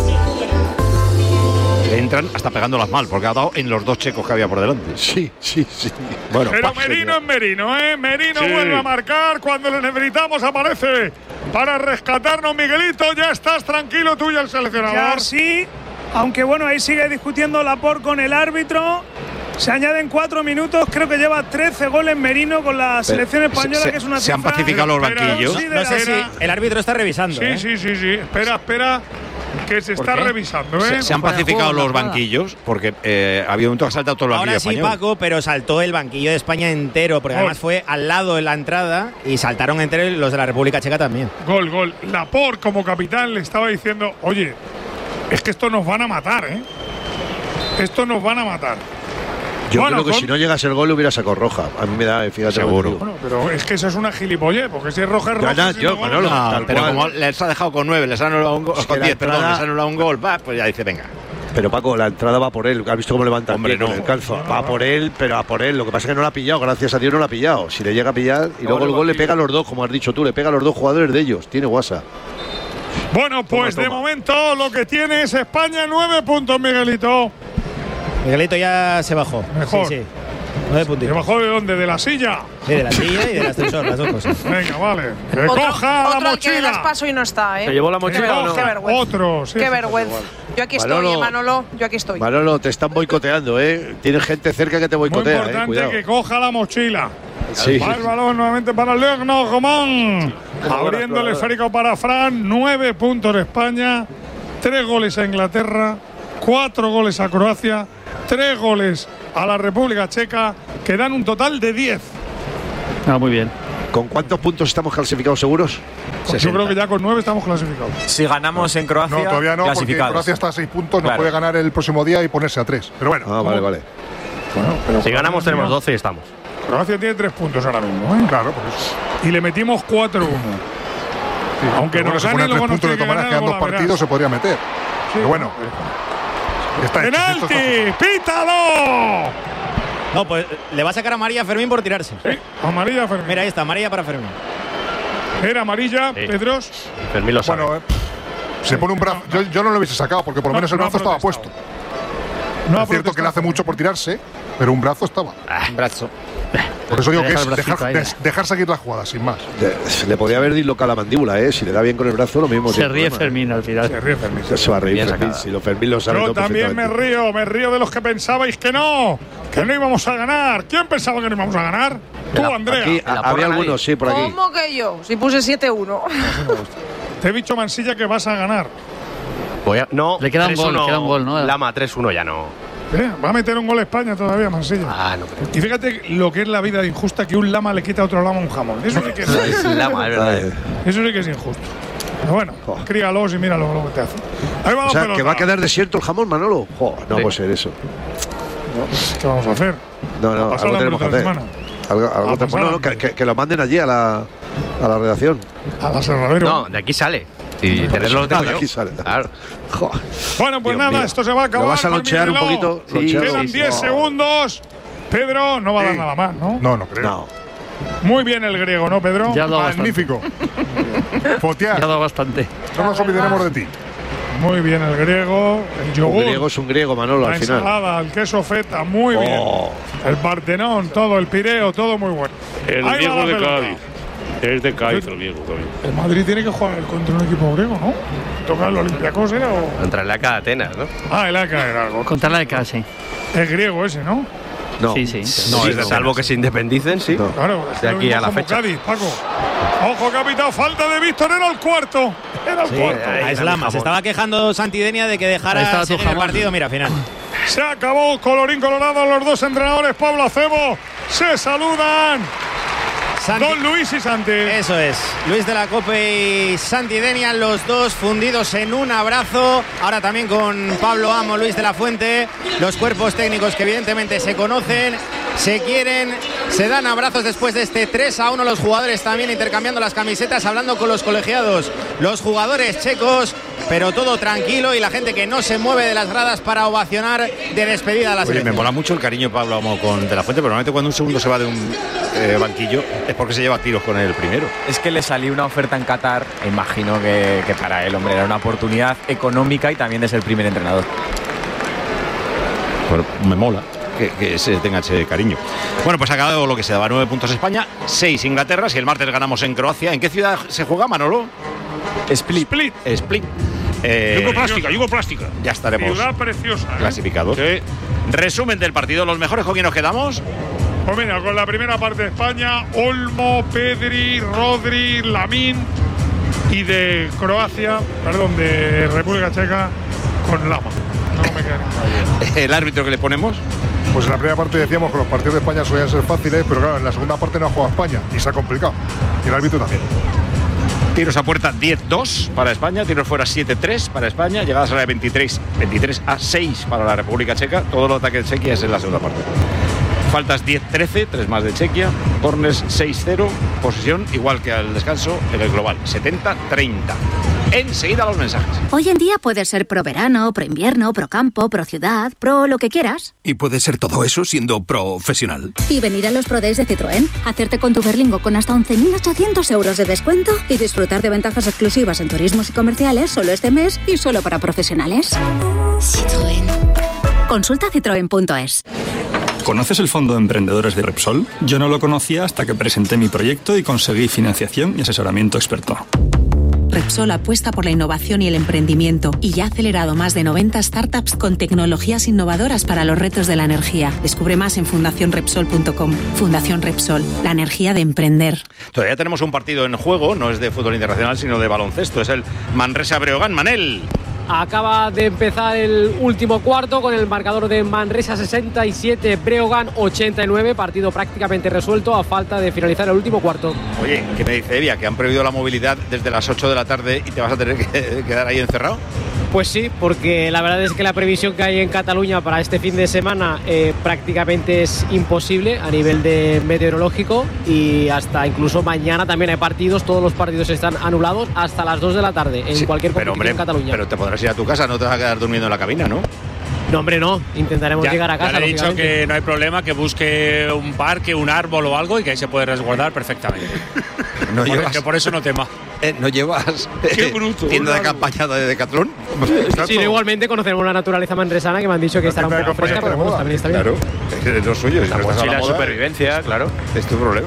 [SPEAKER 7] Le entran hasta pegándolas mal, porque ha dado en los dos checos que había por delante.
[SPEAKER 2] Sí, sí, sí.
[SPEAKER 7] Bueno,
[SPEAKER 1] Pero
[SPEAKER 7] pa-
[SPEAKER 1] Merino es Merino, ¿eh? Merino
[SPEAKER 3] Sí.
[SPEAKER 1] vuelve a marcar. Cuando lo necesitamos, aparece para rescatarnos, Miguelito. Ya estás tranquilo tú y el seleccionador.
[SPEAKER 9] Ya sí, aunque bueno, ahí sigue discutiendo Laporte con el árbitro. Se añaden cuatro minutos, creo que lleva trece goles Merino con la selección española,
[SPEAKER 7] se-
[SPEAKER 9] que es una
[SPEAKER 7] se han
[SPEAKER 9] cifra
[SPEAKER 7] pacificado los banquillos.
[SPEAKER 9] considerable.
[SPEAKER 8] No sé si
[SPEAKER 1] Era-
[SPEAKER 8] el árbitro está revisando.
[SPEAKER 1] Sí,
[SPEAKER 8] ¿eh?
[SPEAKER 1] sí, sí, sí. Espera, espera, que se está
[SPEAKER 8] qué?
[SPEAKER 1] revisando, ¿eh?
[SPEAKER 7] se, se han
[SPEAKER 4] Fuera de
[SPEAKER 7] pacificado
[SPEAKER 4] juego,
[SPEAKER 7] los
[SPEAKER 4] la jugada.
[SPEAKER 7] banquillos, porque eh, había un momento que ha saltado todo el banquillo
[SPEAKER 8] Ahora sí,
[SPEAKER 7] español.
[SPEAKER 8] Paco, pero saltó el banquillo de España entero, porque
[SPEAKER 1] Gol.
[SPEAKER 8] además fue al lado de la entrada y saltaron entero los de la República Checa también.
[SPEAKER 1] Gol, gol. Laporte, como capitán, le estaba diciendo, oye, es que esto nos van a matar, ¿eh? Esto nos van a matar.
[SPEAKER 2] Yo
[SPEAKER 1] Bueno,
[SPEAKER 2] creo que
[SPEAKER 1] con-
[SPEAKER 2] si no llegas el gol le hubiera sacado roja. A mí me da, fíjate.
[SPEAKER 7] Seguro.
[SPEAKER 2] lo que te digo.
[SPEAKER 1] Bueno, pero es que eso es una gilipollez, porque si es roja es
[SPEAKER 2] Ya,
[SPEAKER 1] roja.
[SPEAKER 2] ya,
[SPEAKER 1] si
[SPEAKER 2] yo,
[SPEAKER 1] no, gol,
[SPEAKER 2] Manolo,
[SPEAKER 1] no.
[SPEAKER 7] No,
[SPEAKER 2] tal
[SPEAKER 7] pero
[SPEAKER 2] cual.
[SPEAKER 7] como les ha dejado con nueve, les han anulado un gol,
[SPEAKER 2] Es que
[SPEAKER 7] con
[SPEAKER 2] la
[SPEAKER 7] diez, perdón,
[SPEAKER 2] entrada-
[SPEAKER 7] les han anulado un gol, va, pues ya dice, venga.
[SPEAKER 2] Pero Paco, la entrada va por él. ¿Has visto cómo levanta el
[SPEAKER 7] Hombre,
[SPEAKER 2] pie con
[SPEAKER 7] no.
[SPEAKER 2] el calzo? Va por él, pero a por él. Lo que pasa es que no lo ha pillado. Gracias a Dios no lo ha pillado. Si le llega a pillar y luego el gol le pega a los dos, como has dicho tú, le pega a los dos jugadores de ellos. Tiene guasa.
[SPEAKER 1] Bueno, pues
[SPEAKER 2] Toma,
[SPEAKER 1] de
[SPEAKER 2] toma.
[SPEAKER 1] momento lo que tiene es España nueve puntos, Miguelito.
[SPEAKER 8] Miguelito ya se bajó.
[SPEAKER 1] Mejor.
[SPEAKER 8] Sí, sí. Nueve puntitos.
[SPEAKER 1] ¿Se bajó de dónde? ¿De la silla?
[SPEAKER 8] Sí, de la silla y del ascensor, las dos cosas.
[SPEAKER 1] Venga, vale. Que
[SPEAKER 11] Otro,
[SPEAKER 1] coja
[SPEAKER 11] otro
[SPEAKER 1] la
[SPEAKER 11] al que le das
[SPEAKER 1] mochila.
[SPEAKER 11] paso y no está, ¿eh?
[SPEAKER 6] ¿Se llevó la mochila
[SPEAKER 11] Qué,
[SPEAKER 6] o no?
[SPEAKER 11] qué vergüenza.
[SPEAKER 1] Otro, sí.
[SPEAKER 11] Qué vergüenza. Yo aquí estoy,
[SPEAKER 2] Manolo.
[SPEAKER 11] eh, Manolo. Yo aquí estoy.
[SPEAKER 2] Manolo, te están boicoteando, ¿eh? Tienes gente cerca que te
[SPEAKER 1] Muy
[SPEAKER 2] boicotea, ¿eh?
[SPEAKER 1] importante
[SPEAKER 2] Cuidado.
[SPEAKER 1] que coja la mochila.
[SPEAKER 2] Sí.
[SPEAKER 1] Va el balón nuevamente para Legno Román. Abriendo el esférico para Fran. Nueve puntos España. Tres goles a Inglaterra. Cuatro goles a Croacia. Tres goles a la República Checa. Que dan un total de diez.
[SPEAKER 4] Ah, muy bien.
[SPEAKER 2] ¿Con cuántos puntos estamos clasificados seguros?
[SPEAKER 1] Pues yo creo que ya con nueve estamos clasificados.
[SPEAKER 12] Si ganamos en Croacia,
[SPEAKER 10] No, todavía no, porque
[SPEAKER 12] clasificados.
[SPEAKER 10] Croacia está a seis puntos, no
[SPEAKER 12] Claro.
[SPEAKER 10] puede ganar el próximo día y ponerse a tres. Pero bueno.
[SPEAKER 2] Ah, vale, vale.
[SPEAKER 1] Bueno, pero
[SPEAKER 5] Si ganamos tenemos doce y estamos.
[SPEAKER 1] Croacia tiene tres puntos ahora mismo, ¿eh?
[SPEAKER 10] Claro, pues.
[SPEAKER 1] Y le metimos cuatro uno. Aunque
[SPEAKER 10] Pero bueno,
[SPEAKER 1] nos
[SPEAKER 10] se
[SPEAKER 1] gane,
[SPEAKER 10] ponen tres
[SPEAKER 1] luego nos
[SPEAKER 10] puntos de
[SPEAKER 1] tiene que
[SPEAKER 10] todas maneras,
[SPEAKER 1] ganar,
[SPEAKER 10] quedan dos
[SPEAKER 1] luego la
[SPEAKER 10] partidos,
[SPEAKER 1] verás.
[SPEAKER 10] se podría meter. Pero bueno. Está hecho, esto está
[SPEAKER 1] ¡Penalti! ¡Pítalo!
[SPEAKER 8] No, pues le va a sacar a María Fermín por tirarse.
[SPEAKER 1] Sí, amarilla Fermín.
[SPEAKER 8] Mira, ahí está, María para Fermín.
[SPEAKER 1] Era amarilla,
[SPEAKER 5] Sí.
[SPEAKER 1] Pedros.
[SPEAKER 5] Fermín lo sabe.
[SPEAKER 10] Bueno, eh, se pone un brazo. Yo, yo no lo hubiese sacado porque por lo
[SPEAKER 1] No,
[SPEAKER 10] menos el
[SPEAKER 1] no ha
[SPEAKER 10] brazo estaba
[SPEAKER 1] protestado.
[SPEAKER 10] puesto.
[SPEAKER 1] No ha
[SPEAKER 10] es cierto que le hace
[SPEAKER 1] protestado.
[SPEAKER 10] mucho por tirarse, pero un brazo estaba.
[SPEAKER 8] Un brazo.
[SPEAKER 10] Por eso digo
[SPEAKER 4] Le
[SPEAKER 10] que
[SPEAKER 4] deja
[SPEAKER 10] es
[SPEAKER 4] el bracito
[SPEAKER 10] dejar,
[SPEAKER 4] ahí.
[SPEAKER 10] des- dejar seguir la jugada, sin más.
[SPEAKER 2] De- le podría haber dislocado la mandíbula, ¿eh? Si le da bien con el brazo, lo mismo.
[SPEAKER 4] Se
[SPEAKER 2] tiene
[SPEAKER 4] ríe
[SPEAKER 2] problema,
[SPEAKER 4] Fermín al final.
[SPEAKER 1] Se ríe Fermín.
[SPEAKER 2] ¿eh? Se va a reír
[SPEAKER 5] Bien
[SPEAKER 2] Fermín,
[SPEAKER 5] sacada.
[SPEAKER 2] si lo Fermín lo sabe
[SPEAKER 1] Yo
[SPEAKER 2] todo
[SPEAKER 1] también me
[SPEAKER 2] perfectamente.
[SPEAKER 1] río, me río de los que pensabais que no, que no íbamos a ganar. ¿Quién pensaba que no íbamos a ganar? Tú, Andrea.
[SPEAKER 2] Aquí, a- había algunos, sí, por aquí.
[SPEAKER 11] ¿Cómo que yo? Si puse siete uno.
[SPEAKER 1] Te he dicho, Mansilla, que vas a ganar.
[SPEAKER 5] Voy a- no,
[SPEAKER 4] Le queda un
[SPEAKER 5] tres
[SPEAKER 4] gol,
[SPEAKER 5] uno,
[SPEAKER 4] le queda un gol, ¿no?
[SPEAKER 5] Lama, tres uno ya no.
[SPEAKER 1] ¿Eh? Va a meter un gol España todavía, Mansilla.
[SPEAKER 5] Ah, no creo.
[SPEAKER 1] Y fíjate lo que es la vida de injusta, que un lama le quita a otro lama un jamón. Eso sí que es,
[SPEAKER 5] Es Lama, es verdad.
[SPEAKER 2] Ay,
[SPEAKER 1] eso sí que es injusto. Pero bueno, crígalos y míralo lo que te hace. Ahí va
[SPEAKER 2] o
[SPEAKER 1] la
[SPEAKER 2] sea,
[SPEAKER 1] pelota.
[SPEAKER 2] que va a quedar desierto el jamón, Manolo. Jo, no
[SPEAKER 5] Sí.
[SPEAKER 2] puede ser eso.
[SPEAKER 1] ¿Qué vamos a hacer?
[SPEAKER 2] No, no,
[SPEAKER 1] pasar
[SPEAKER 2] algo
[SPEAKER 1] la
[SPEAKER 2] tenemos que
[SPEAKER 1] pelota
[SPEAKER 2] hacer.
[SPEAKER 1] encima.
[SPEAKER 2] Algo, algo
[SPEAKER 1] A
[SPEAKER 2] te-
[SPEAKER 1] pasar
[SPEAKER 2] no,
[SPEAKER 1] la
[SPEAKER 2] no, que,
[SPEAKER 1] pelota.
[SPEAKER 2] que- que lo manden allí a la, a la redacción.
[SPEAKER 1] A la Serradero.
[SPEAKER 5] No, de aquí sale. Y tenerlo lo tengo
[SPEAKER 2] Ah, de
[SPEAKER 5] yo.
[SPEAKER 2] aquí sale.
[SPEAKER 5] Claro.
[SPEAKER 2] Jo.
[SPEAKER 1] Bueno, pues
[SPEAKER 2] Dios
[SPEAKER 1] nada,
[SPEAKER 2] mío.
[SPEAKER 1] esto se va a acabar.
[SPEAKER 2] ¿Lo vas a
[SPEAKER 1] Fermín
[SPEAKER 2] lonchear un
[SPEAKER 1] Viló.
[SPEAKER 2] poquito?
[SPEAKER 1] Sí,
[SPEAKER 2] Lonchearlo.
[SPEAKER 1] Quedan diez
[SPEAKER 2] No.
[SPEAKER 1] segundos. Pedro no va a dar
[SPEAKER 10] Sí.
[SPEAKER 1] nada más, ¿no?
[SPEAKER 10] No, no creo.
[SPEAKER 2] No.
[SPEAKER 1] Muy bien el griego, ¿no, Pedro?
[SPEAKER 4] Ya ha dado bastante.
[SPEAKER 10] Magnífico. Fotiar,
[SPEAKER 4] Ya ha dado bastante.
[SPEAKER 10] no nos olvidaremos de ti.
[SPEAKER 1] Muy bien el griego. El
[SPEAKER 2] Un
[SPEAKER 1] yogur.
[SPEAKER 2] griego es un griego, Manolo,
[SPEAKER 1] La
[SPEAKER 2] al final.
[SPEAKER 1] ensalada, el queso feta, muy bien.
[SPEAKER 2] Oh.
[SPEAKER 1] El Partenón, todo, el Pireo, todo muy bueno.
[SPEAKER 3] El
[SPEAKER 1] Ahí va
[SPEAKER 3] griego
[SPEAKER 1] la
[SPEAKER 3] de
[SPEAKER 1] pelota.
[SPEAKER 3] Cádiz. Es de Cádiz el griego también.
[SPEAKER 1] El Madrid tiene que jugar contra un equipo griego, ¿no? ¿Tocar el Olympiacos era o...?
[SPEAKER 5] Entrarle a cada Atenas, ¿no?
[SPEAKER 1] Ah, el A K era algo.
[SPEAKER 4] Contra la de casi.
[SPEAKER 1] Es griego ese, ¿no?
[SPEAKER 2] No.
[SPEAKER 4] Sí, sí.
[SPEAKER 5] No,
[SPEAKER 2] Sí,
[SPEAKER 5] es de
[SPEAKER 2] no.
[SPEAKER 5] salvo que se independicen, sí.
[SPEAKER 2] No.
[SPEAKER 1] Claro, es
[SPEAKER 5] De
[SPEAKER 1] lo
[SPEAKER 5] aquí
[SPEAKER 1] mismo
[SPEAKER 5] a la
[SPEAKER 1] como
[SPEAKER 5] fecha.
[SPEAKER 1] Cádiz, Paco. Ojo, capitán, falta de Víctor, era el cuarto. Era el
[SPEAKER 8] Sí,
[SPEAKER 1] cuarto.
[SPEAKER 8] a Islama. Se estaba quejando Santidenia de que
[SPEAKER 4] Ahí
[SPEAKER 8] dejara
[SPEAKER 4] estaba tu
[SPEAKER 8] seguir el
[SPEAKER 4] jamón.
[SPEAKER 8] partido. Mira, final.
[SPEAKER 1] Se acabó, colorín colorado, los dos entrenadores, Pablo Acebo, se saludan.
[SPEAKER 8] Santi-
[SPEAKER 1] Don Luis y Santi.
[SPEAKER 8] Eso es. Luis de la Cope y Santidenia, los dos fundidos en un abrazo. Ahora también con Pablo Amo, Luis de la Fuente. Los cuerpos técnicos que evidentemente se conocen, se quieren, se dan abrazos después de este tres a uno. Los jugadores también intercambiando las camisetas, hablando con los colegiados. Los jugadores checos, pero todo tranquilo y la gente que no se mueve de las gradas para ovacionar de despedida a la
[SPEAKER 7] Oye, me
[SPEAKER 8] selección.
[SPEAKER 7] mola mucho el cariño Pablo Amo con De la Fuente, pero normalmente cuando un segundo se va de un eh, banquillo es porque se lleva tiros con el primero.
[SPEAKER 12] Es que le salió una oferta en Qatar, e imagino que, que para él, hombre, era una oportunidad económica y también de ser primer entrenador.
[SPEAKER 7] Pero me mola que, que se tenga ese cariño. Bueno, pues ha acabado lo que se daba: nueve puntos España, seis Inglaterra. Si el martes ganamos en Croacia, ¿en qué ciudad se juega, Manolo?
[SPEAKER 12] Split.
[SPEAKER 1] Split.
[SPEAKER 7] Split. Eh,
[SPEAKER 3] Yugoplástica, Yugoplástica.
[SPEAKER 7] ya estaremos
[SPEAKER 1] Ciudad preciosa. ¿eh?
[SPEAKER 7] clasificados.
[SPEAKER 3] Sí.
[SPEAKER 7] Resumen del partido: los mejores con quién nos quedamos.
[SPEAKER 1] Pues mira, con la primera parte de España, Olmo, Pedri, Rodri, Lamín, y de Croacia, perdón, de República Checa, con Lama. No me queda ninguna.
[SPEAKER 7] El árbitro que le ponemos.
[SPEAKER 10] Pues en la primera parte decíamos que los partidos de España solían ser fáciles, pero claro, en la segunda parte no ha jugado España y se ha complicado. Y el árbitro también.
[SPEAKER 7] Tiros a puerta diez dos para España, tiros fuera siete tres para España, llegadas a la de veintitrés a seis para la República Checa. Todos los ataques de Chequia es en la segunda parte. Faltas diez trece, tres más de Chequia. Corners seis cero, posesión igual que al descanso en el global, setenta treinta. Enseguida los mensajes.
[SPEAKER 13] Hoy en día puedes ser pro verano, pro invierno, pro campo, pro ciudad, pro lo que quieras.
[SPEAKER 14] Y puede ser todo eso siendo profesional.
[SPEAKER 13] Y venir a los Pro Days de Citroën, hacerte con tu Berlingo con hasta once mil ochocientos euros de descuento y disfrutar de ventajas exclusivas en turismos y comerciales solo este mes y solo para profesionales. Citroën. Consulta citroen punto es.
[SPEAKER 15] ¿conoces el Fondo de Emprendedores de Repsol? Yo no lo conocía hasta que presenté mi proyecto y conseguí financiación y asesoramiento experto.
[SPEAKER 16] Repsol apuesta por la innovación y el emprendimiento y ya ha acelerado más de noventa startups con tecnologías innovadoras para los retos de la energía. Descubre más en fundación repsol punto com. Fundación Repsol, la energía de emprender.
[SPEAKER 7] Todavía tenemos un partido en juego, no es de fútbol internacional, sino de baloncesto. Es el Manresa Breogán. Manel.
[SPEAKER 17] Acaba de empezar el último cuarto con el marcador de Manresa sesenta y siete, Breogán ochenta y nueve, partido prácticamente resuelto a falta de finalizar el último cuarto.
[SPEAKER 7] Oye, ¿qué me dice Evia? ¿Que han prohibido la movilidad desde las ocho de la tarde y te vas a tener que quedar ahí encerrado?
[SPEAKER 17] Pues sí, porque la verdad es que la previsión que hay en Cataluña para este fin de semana eh, prácticamente es imposible a nivel de meteorológico, y hasta incluso mañana también hay partidos, todos los partidos están anulados hasta las dos de la tarde en
[SPEAKER 7] Sí,
[SPEAKER 17] cualquier
[SPEAKER 7] pero,
[SPEAKER 17] competición
[SPEAKER 7] hombre,
[SPEAKER 17] en Cataluña.
[SPEAKER 7] Pero te podrás ir a tu casa, no te vas a quedar durmiendo en la cabina, ¿no?
[SPEAKER 17] No, hombre, no. Intentaremos
[SPEAKER 18] Ya,
[SPEAKER 17] llegar a casa.
[SPEAKER 18] ya le he dicho
[SPEAKER 17] lógicamente.
[SPEAKER 18] que no hay problema, que busque un parque, un árbol o algo y que ahí se puede resguardar perfectamente.
[SPEAKER 7] No
[SPEAKER 18] Por-
[SPEAKER 7] llevas-
[SPEAKER 18] que por eso no tema.
[SPEAKER 7] Eh, ¿No llevas
[SPEAKER 18] Qué bruto,
[SPEAKER 7] tienda de
[SPEAKER 18] un árbol.
[SPEAKER 7] campaña de Decathlon?
[SPEAKER 17] Sí, igualmente conocemos la naturaleza manresana, que me han dicho que estará un poco fresca, pero bueno, también está bien.
[SPEAKER 7] Claro, es lo suyo. Si
[SPEAKER 5] La
[SPEAKER 7] no estás a
[SPEAKER 5] mochila de
[SPEAKER 7] moda,
[SPEAKER 5] supervivencia, claro.
[SPEAKER 7] Es tu problema.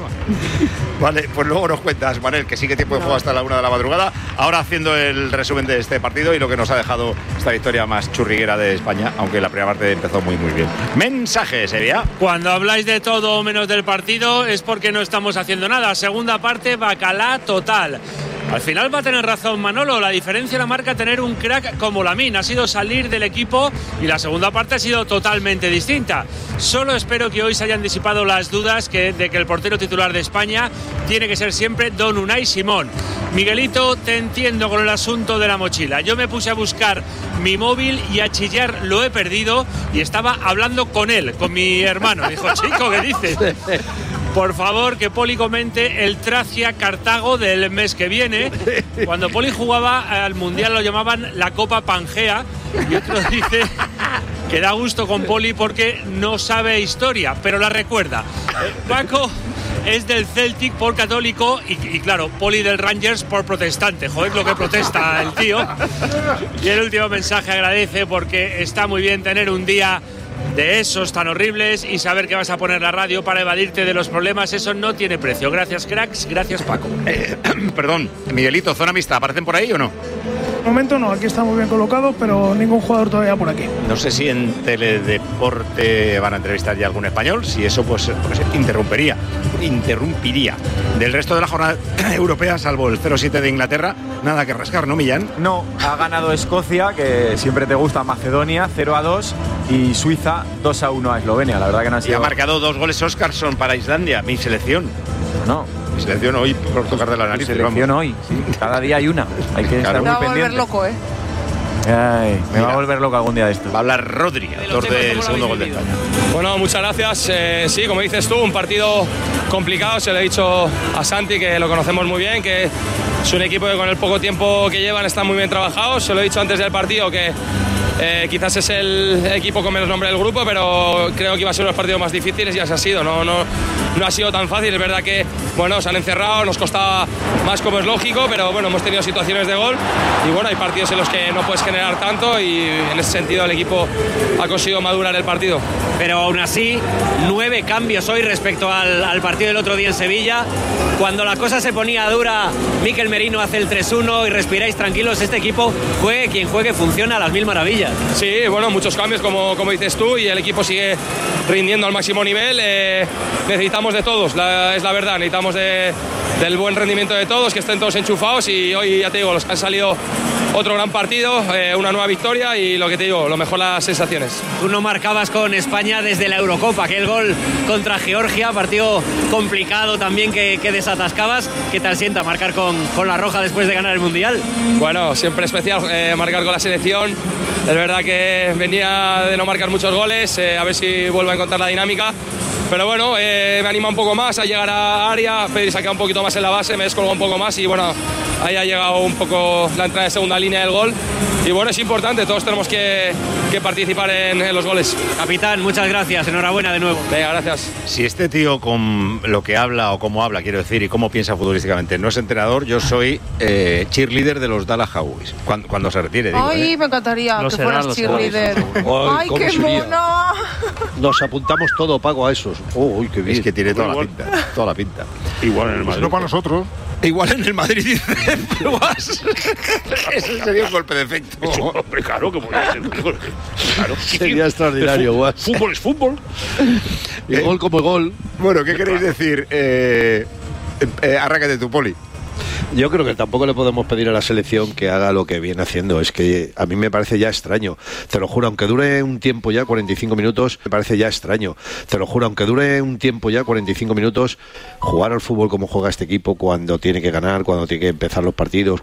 [SPEAKER 7] Vale, pues luego nos cuentas, Manel, que sí que tiempo de juego hasta la una de la madrugada. Ahora haciendo el resumen de este partido y lo que nos ha dejado esta victoria más churriguera de España, aunque la primera parte empezó muy, muy bien. Mensajes, Evia.
[SPEAKER 18] Cuando habláis de todo menos del partido es porque no estamos haciendo nada. Segunda parte, bacalá total. Al final va a tener razón Manolo, la diferencia la marca tener un crack como Lamine, ha sido salir del equipo y la segunda parte ha sido totalmente distinta. Solo espero que hoy se hayan disipado las dudas que, de que el portero titular de España tiene que ser siempre Don Unai Simón. Miguelito, te entiendo con el asunto de la mochila. Yo me puse a buscar mi móvil y a chillar lo he perdido y estaba hablando con él, con mi hermano. Dijo, chico, ¿qué dices? Por favor, que Poli comente el Tracia-Cartago del mes que viene. Cuando Poli jugaba al Mundial lo llamaban la Copa Pangea y otro dice que da gusto con Poli porque no sabe historia, pero la recuerda. Eh, Paco es del Celtic por católico y, y claro, Poli del Rangers por protestante. Joder, lo que protesta el tío. Y el último mensaje agradece porque está muy bien tener un día de esos tan horribles y saber que vas a poner la radio para evadirte de los problemas, eso no tiene precio. Gracias, cracks, gracias, Paco.
[SPEAKER 7] Eh, perdón, Miguelito, zona mixta, ¿aparecen por ahí o no?
[SPEAKER 9] De momento no, aquí está muy bien colocado, pero ningún jugador todavía por aquí.
[SPEAKER 7] No sé si en Teledeporte van a entrevistar ya algún español, si eso pues, pues interrumpiría, interrumpiría. Del resto de la jornada europea, salvo el cero siete de Inglaterra, nada que rascar, ¿no, Millán?
[SPEAKER 12] No, ha ganado Escocia, que siempre te gusta, Macedonia, cero a dos, y Suiza, dos a uno a Eslovenia. La verdad que no ha
[SPEAKER 7] Y
[SPEAKER 12] sido...
[SPEAKER 7] ha marcado dos goles Óscarson para Islandia, mi selección.
[SPEAKER 12] No.
[SPEAKER 7] Mi selección hoy por tocar de la nariz.
[SPEAKER 12] Mi selección hoy, sí. Cada día hay una. Hay que estar
[SPEAKER 11] Te
[SPEAKER 12] muy
[SPEAKER 11] va a volver
[SPEAKER 12] pendiente.
[SPEAKER 11] loco, ¿eh?
[SPEAKER 12] Ay, me va a volver loco algún día de esto.
[SPEAKER 7] Va a hablar Rodri, autor del segundo gol de España.
[SPEAKER 19] Bueno, muchas gracias. Eh, sí, como dices tú, un partido complicado. Se lo he dicho a Santi, que lo conocemos muy bien, que es un equipo que con el poco tiempo que llevan están muy bien trabajados. Se lo he dicho antes del partido, que eh, quizás es el equipo con menos nombre del grupo, pero creo que iba a ser unos partidos más difíciles y así ha sido. No, no, no ha sido tan fácil. Es verdad que bueno, se han encerrado, nos costaba más, como es lógico, pero bueno, hemos tenido situaciones de gol y bueno, hay partidos en los que no puedes generar tanto y en ese sentido el equipo ha conseguido madurar el partido.
[SPEAKER 20] Pero aún así, nueve cambios hoy respecto al, al partido del otro día en Sevilla. Cuando la cosa se ponía dura, Mikel Merino hace el tres uno y respiráis tranquilos. Este equipo, juegue quien juegue, funciona a las mil maravillas.
[SPEAKER 19] Sí, bueno, muchos cambios como, como dices tú y el equipo sigue rindiendo al máximo nivel. Eh, necesitamos de todos, la, es la verdad, necesitamos de, del buen rendimiento de todos, que estén todos enchufados y hoy ya te digo, los que han salido otro gran partido, eh, una nueva victoria y lo que te digo, lo mejor las sensaciones.
[SPEAKER 20] Tú no marcabas con España desde la Eurocopa, aquel gol contra Georgia, partido complicado también que, que desatascabas. ¿Qué tal sienta marcar con, con la roja después de ganar el Mundial?
[SPEAKER 19] Bueno, siempre especial eh, marcar con la selección. Es verdad que venía de no marcar muchos goles, eh, a ver si vuelvo a encontrar la dinámica. Pero bueno, eh, me anima un poco más a llegar a área, pedir sacar un poquito más en la base, me descolgo un poco más y bueno, haya llegado un poco la entrada de segunda línea del gol. Y bueno, es importante, todos tenemos que, que participar en, en los goles.
[SPEAKER 20] Capitán, muchas gracias, enhorabuena de nuevo.
[SPEAKER 19] Venga, gracias.
[SPEAKER 7] Si este tío con lo que habla o cómo habla, quiero decir, y cómo piensa futbolísticamente, no es entrenador, yo soy eh, cheerleader de los Dallas Cowboys. Cuando, cuando se retire, digo.
[SPEAKER 11] Ay,
[SPEAKER 7] ¿eh?
[SPEAKER 11] me encantaría
[SPEAKER 2] No
[SPEAKER 11] que
[SPEAKER 2] será,
[SPEAKER 11] fueras
[SPEAKER 2] no será.
[SPEAKER 11] cheerleader.
[SPEAKER 2] Ay,
[SPEAKER 11] Ay,
[SPEAKER 2] ¿cómo
[SPEAKER 11] qué
[SPEAKER 2] sería?
[SPEAKER 11] mono.
[SPEAKER 2] Nos apuntamos todo, Paco, a esos. Oh, uy, qué bien.
[SPEAKER 7] Es que tiene toda la
[SPEAKER 2] Igual.
[SPEAKER 7] pinta, toda la pinta.
[SPEAKER 1] Igual en el
[SPEAKER 10] Pues
[SPEAKER 1] Madrid.
[SPEAKER 10] no para nosotros.
[SPEAKER 7] Igual en el Madrid dice Ese sería un golpe de efecto.
[SPEAKER 3] Hombre, claro, que podría ser. Claro.
[SPEAKER 2] Sería extraordinario,
[SPEAKER 3] Fútbol,
[SPEAKER 2] Guas.
[SPEAKER 3] fútbol es fútbol.
[SPEAKER 2] Y gol como gol.
[SPEAKER 7] Bueno, ¿qué queréis decir? Eh, eh, arráncate tu, Poli.
[SPEAKER 2] Yo creo que tampoco le podemos pedir a la selección que haga lo que viene haciendo. Es que a mí me parece ya extraño. Te lo juro, aunque dure un tiempo ya, cuarenta y cinco minutos, me parece ya extraño. Te lo juro, aunque dure un tiempo ya, cuarenta y cinco minutos, jugar al fútbol como juega este equipo cuando tiene que ganar, cuando tiene que empezar los partidos,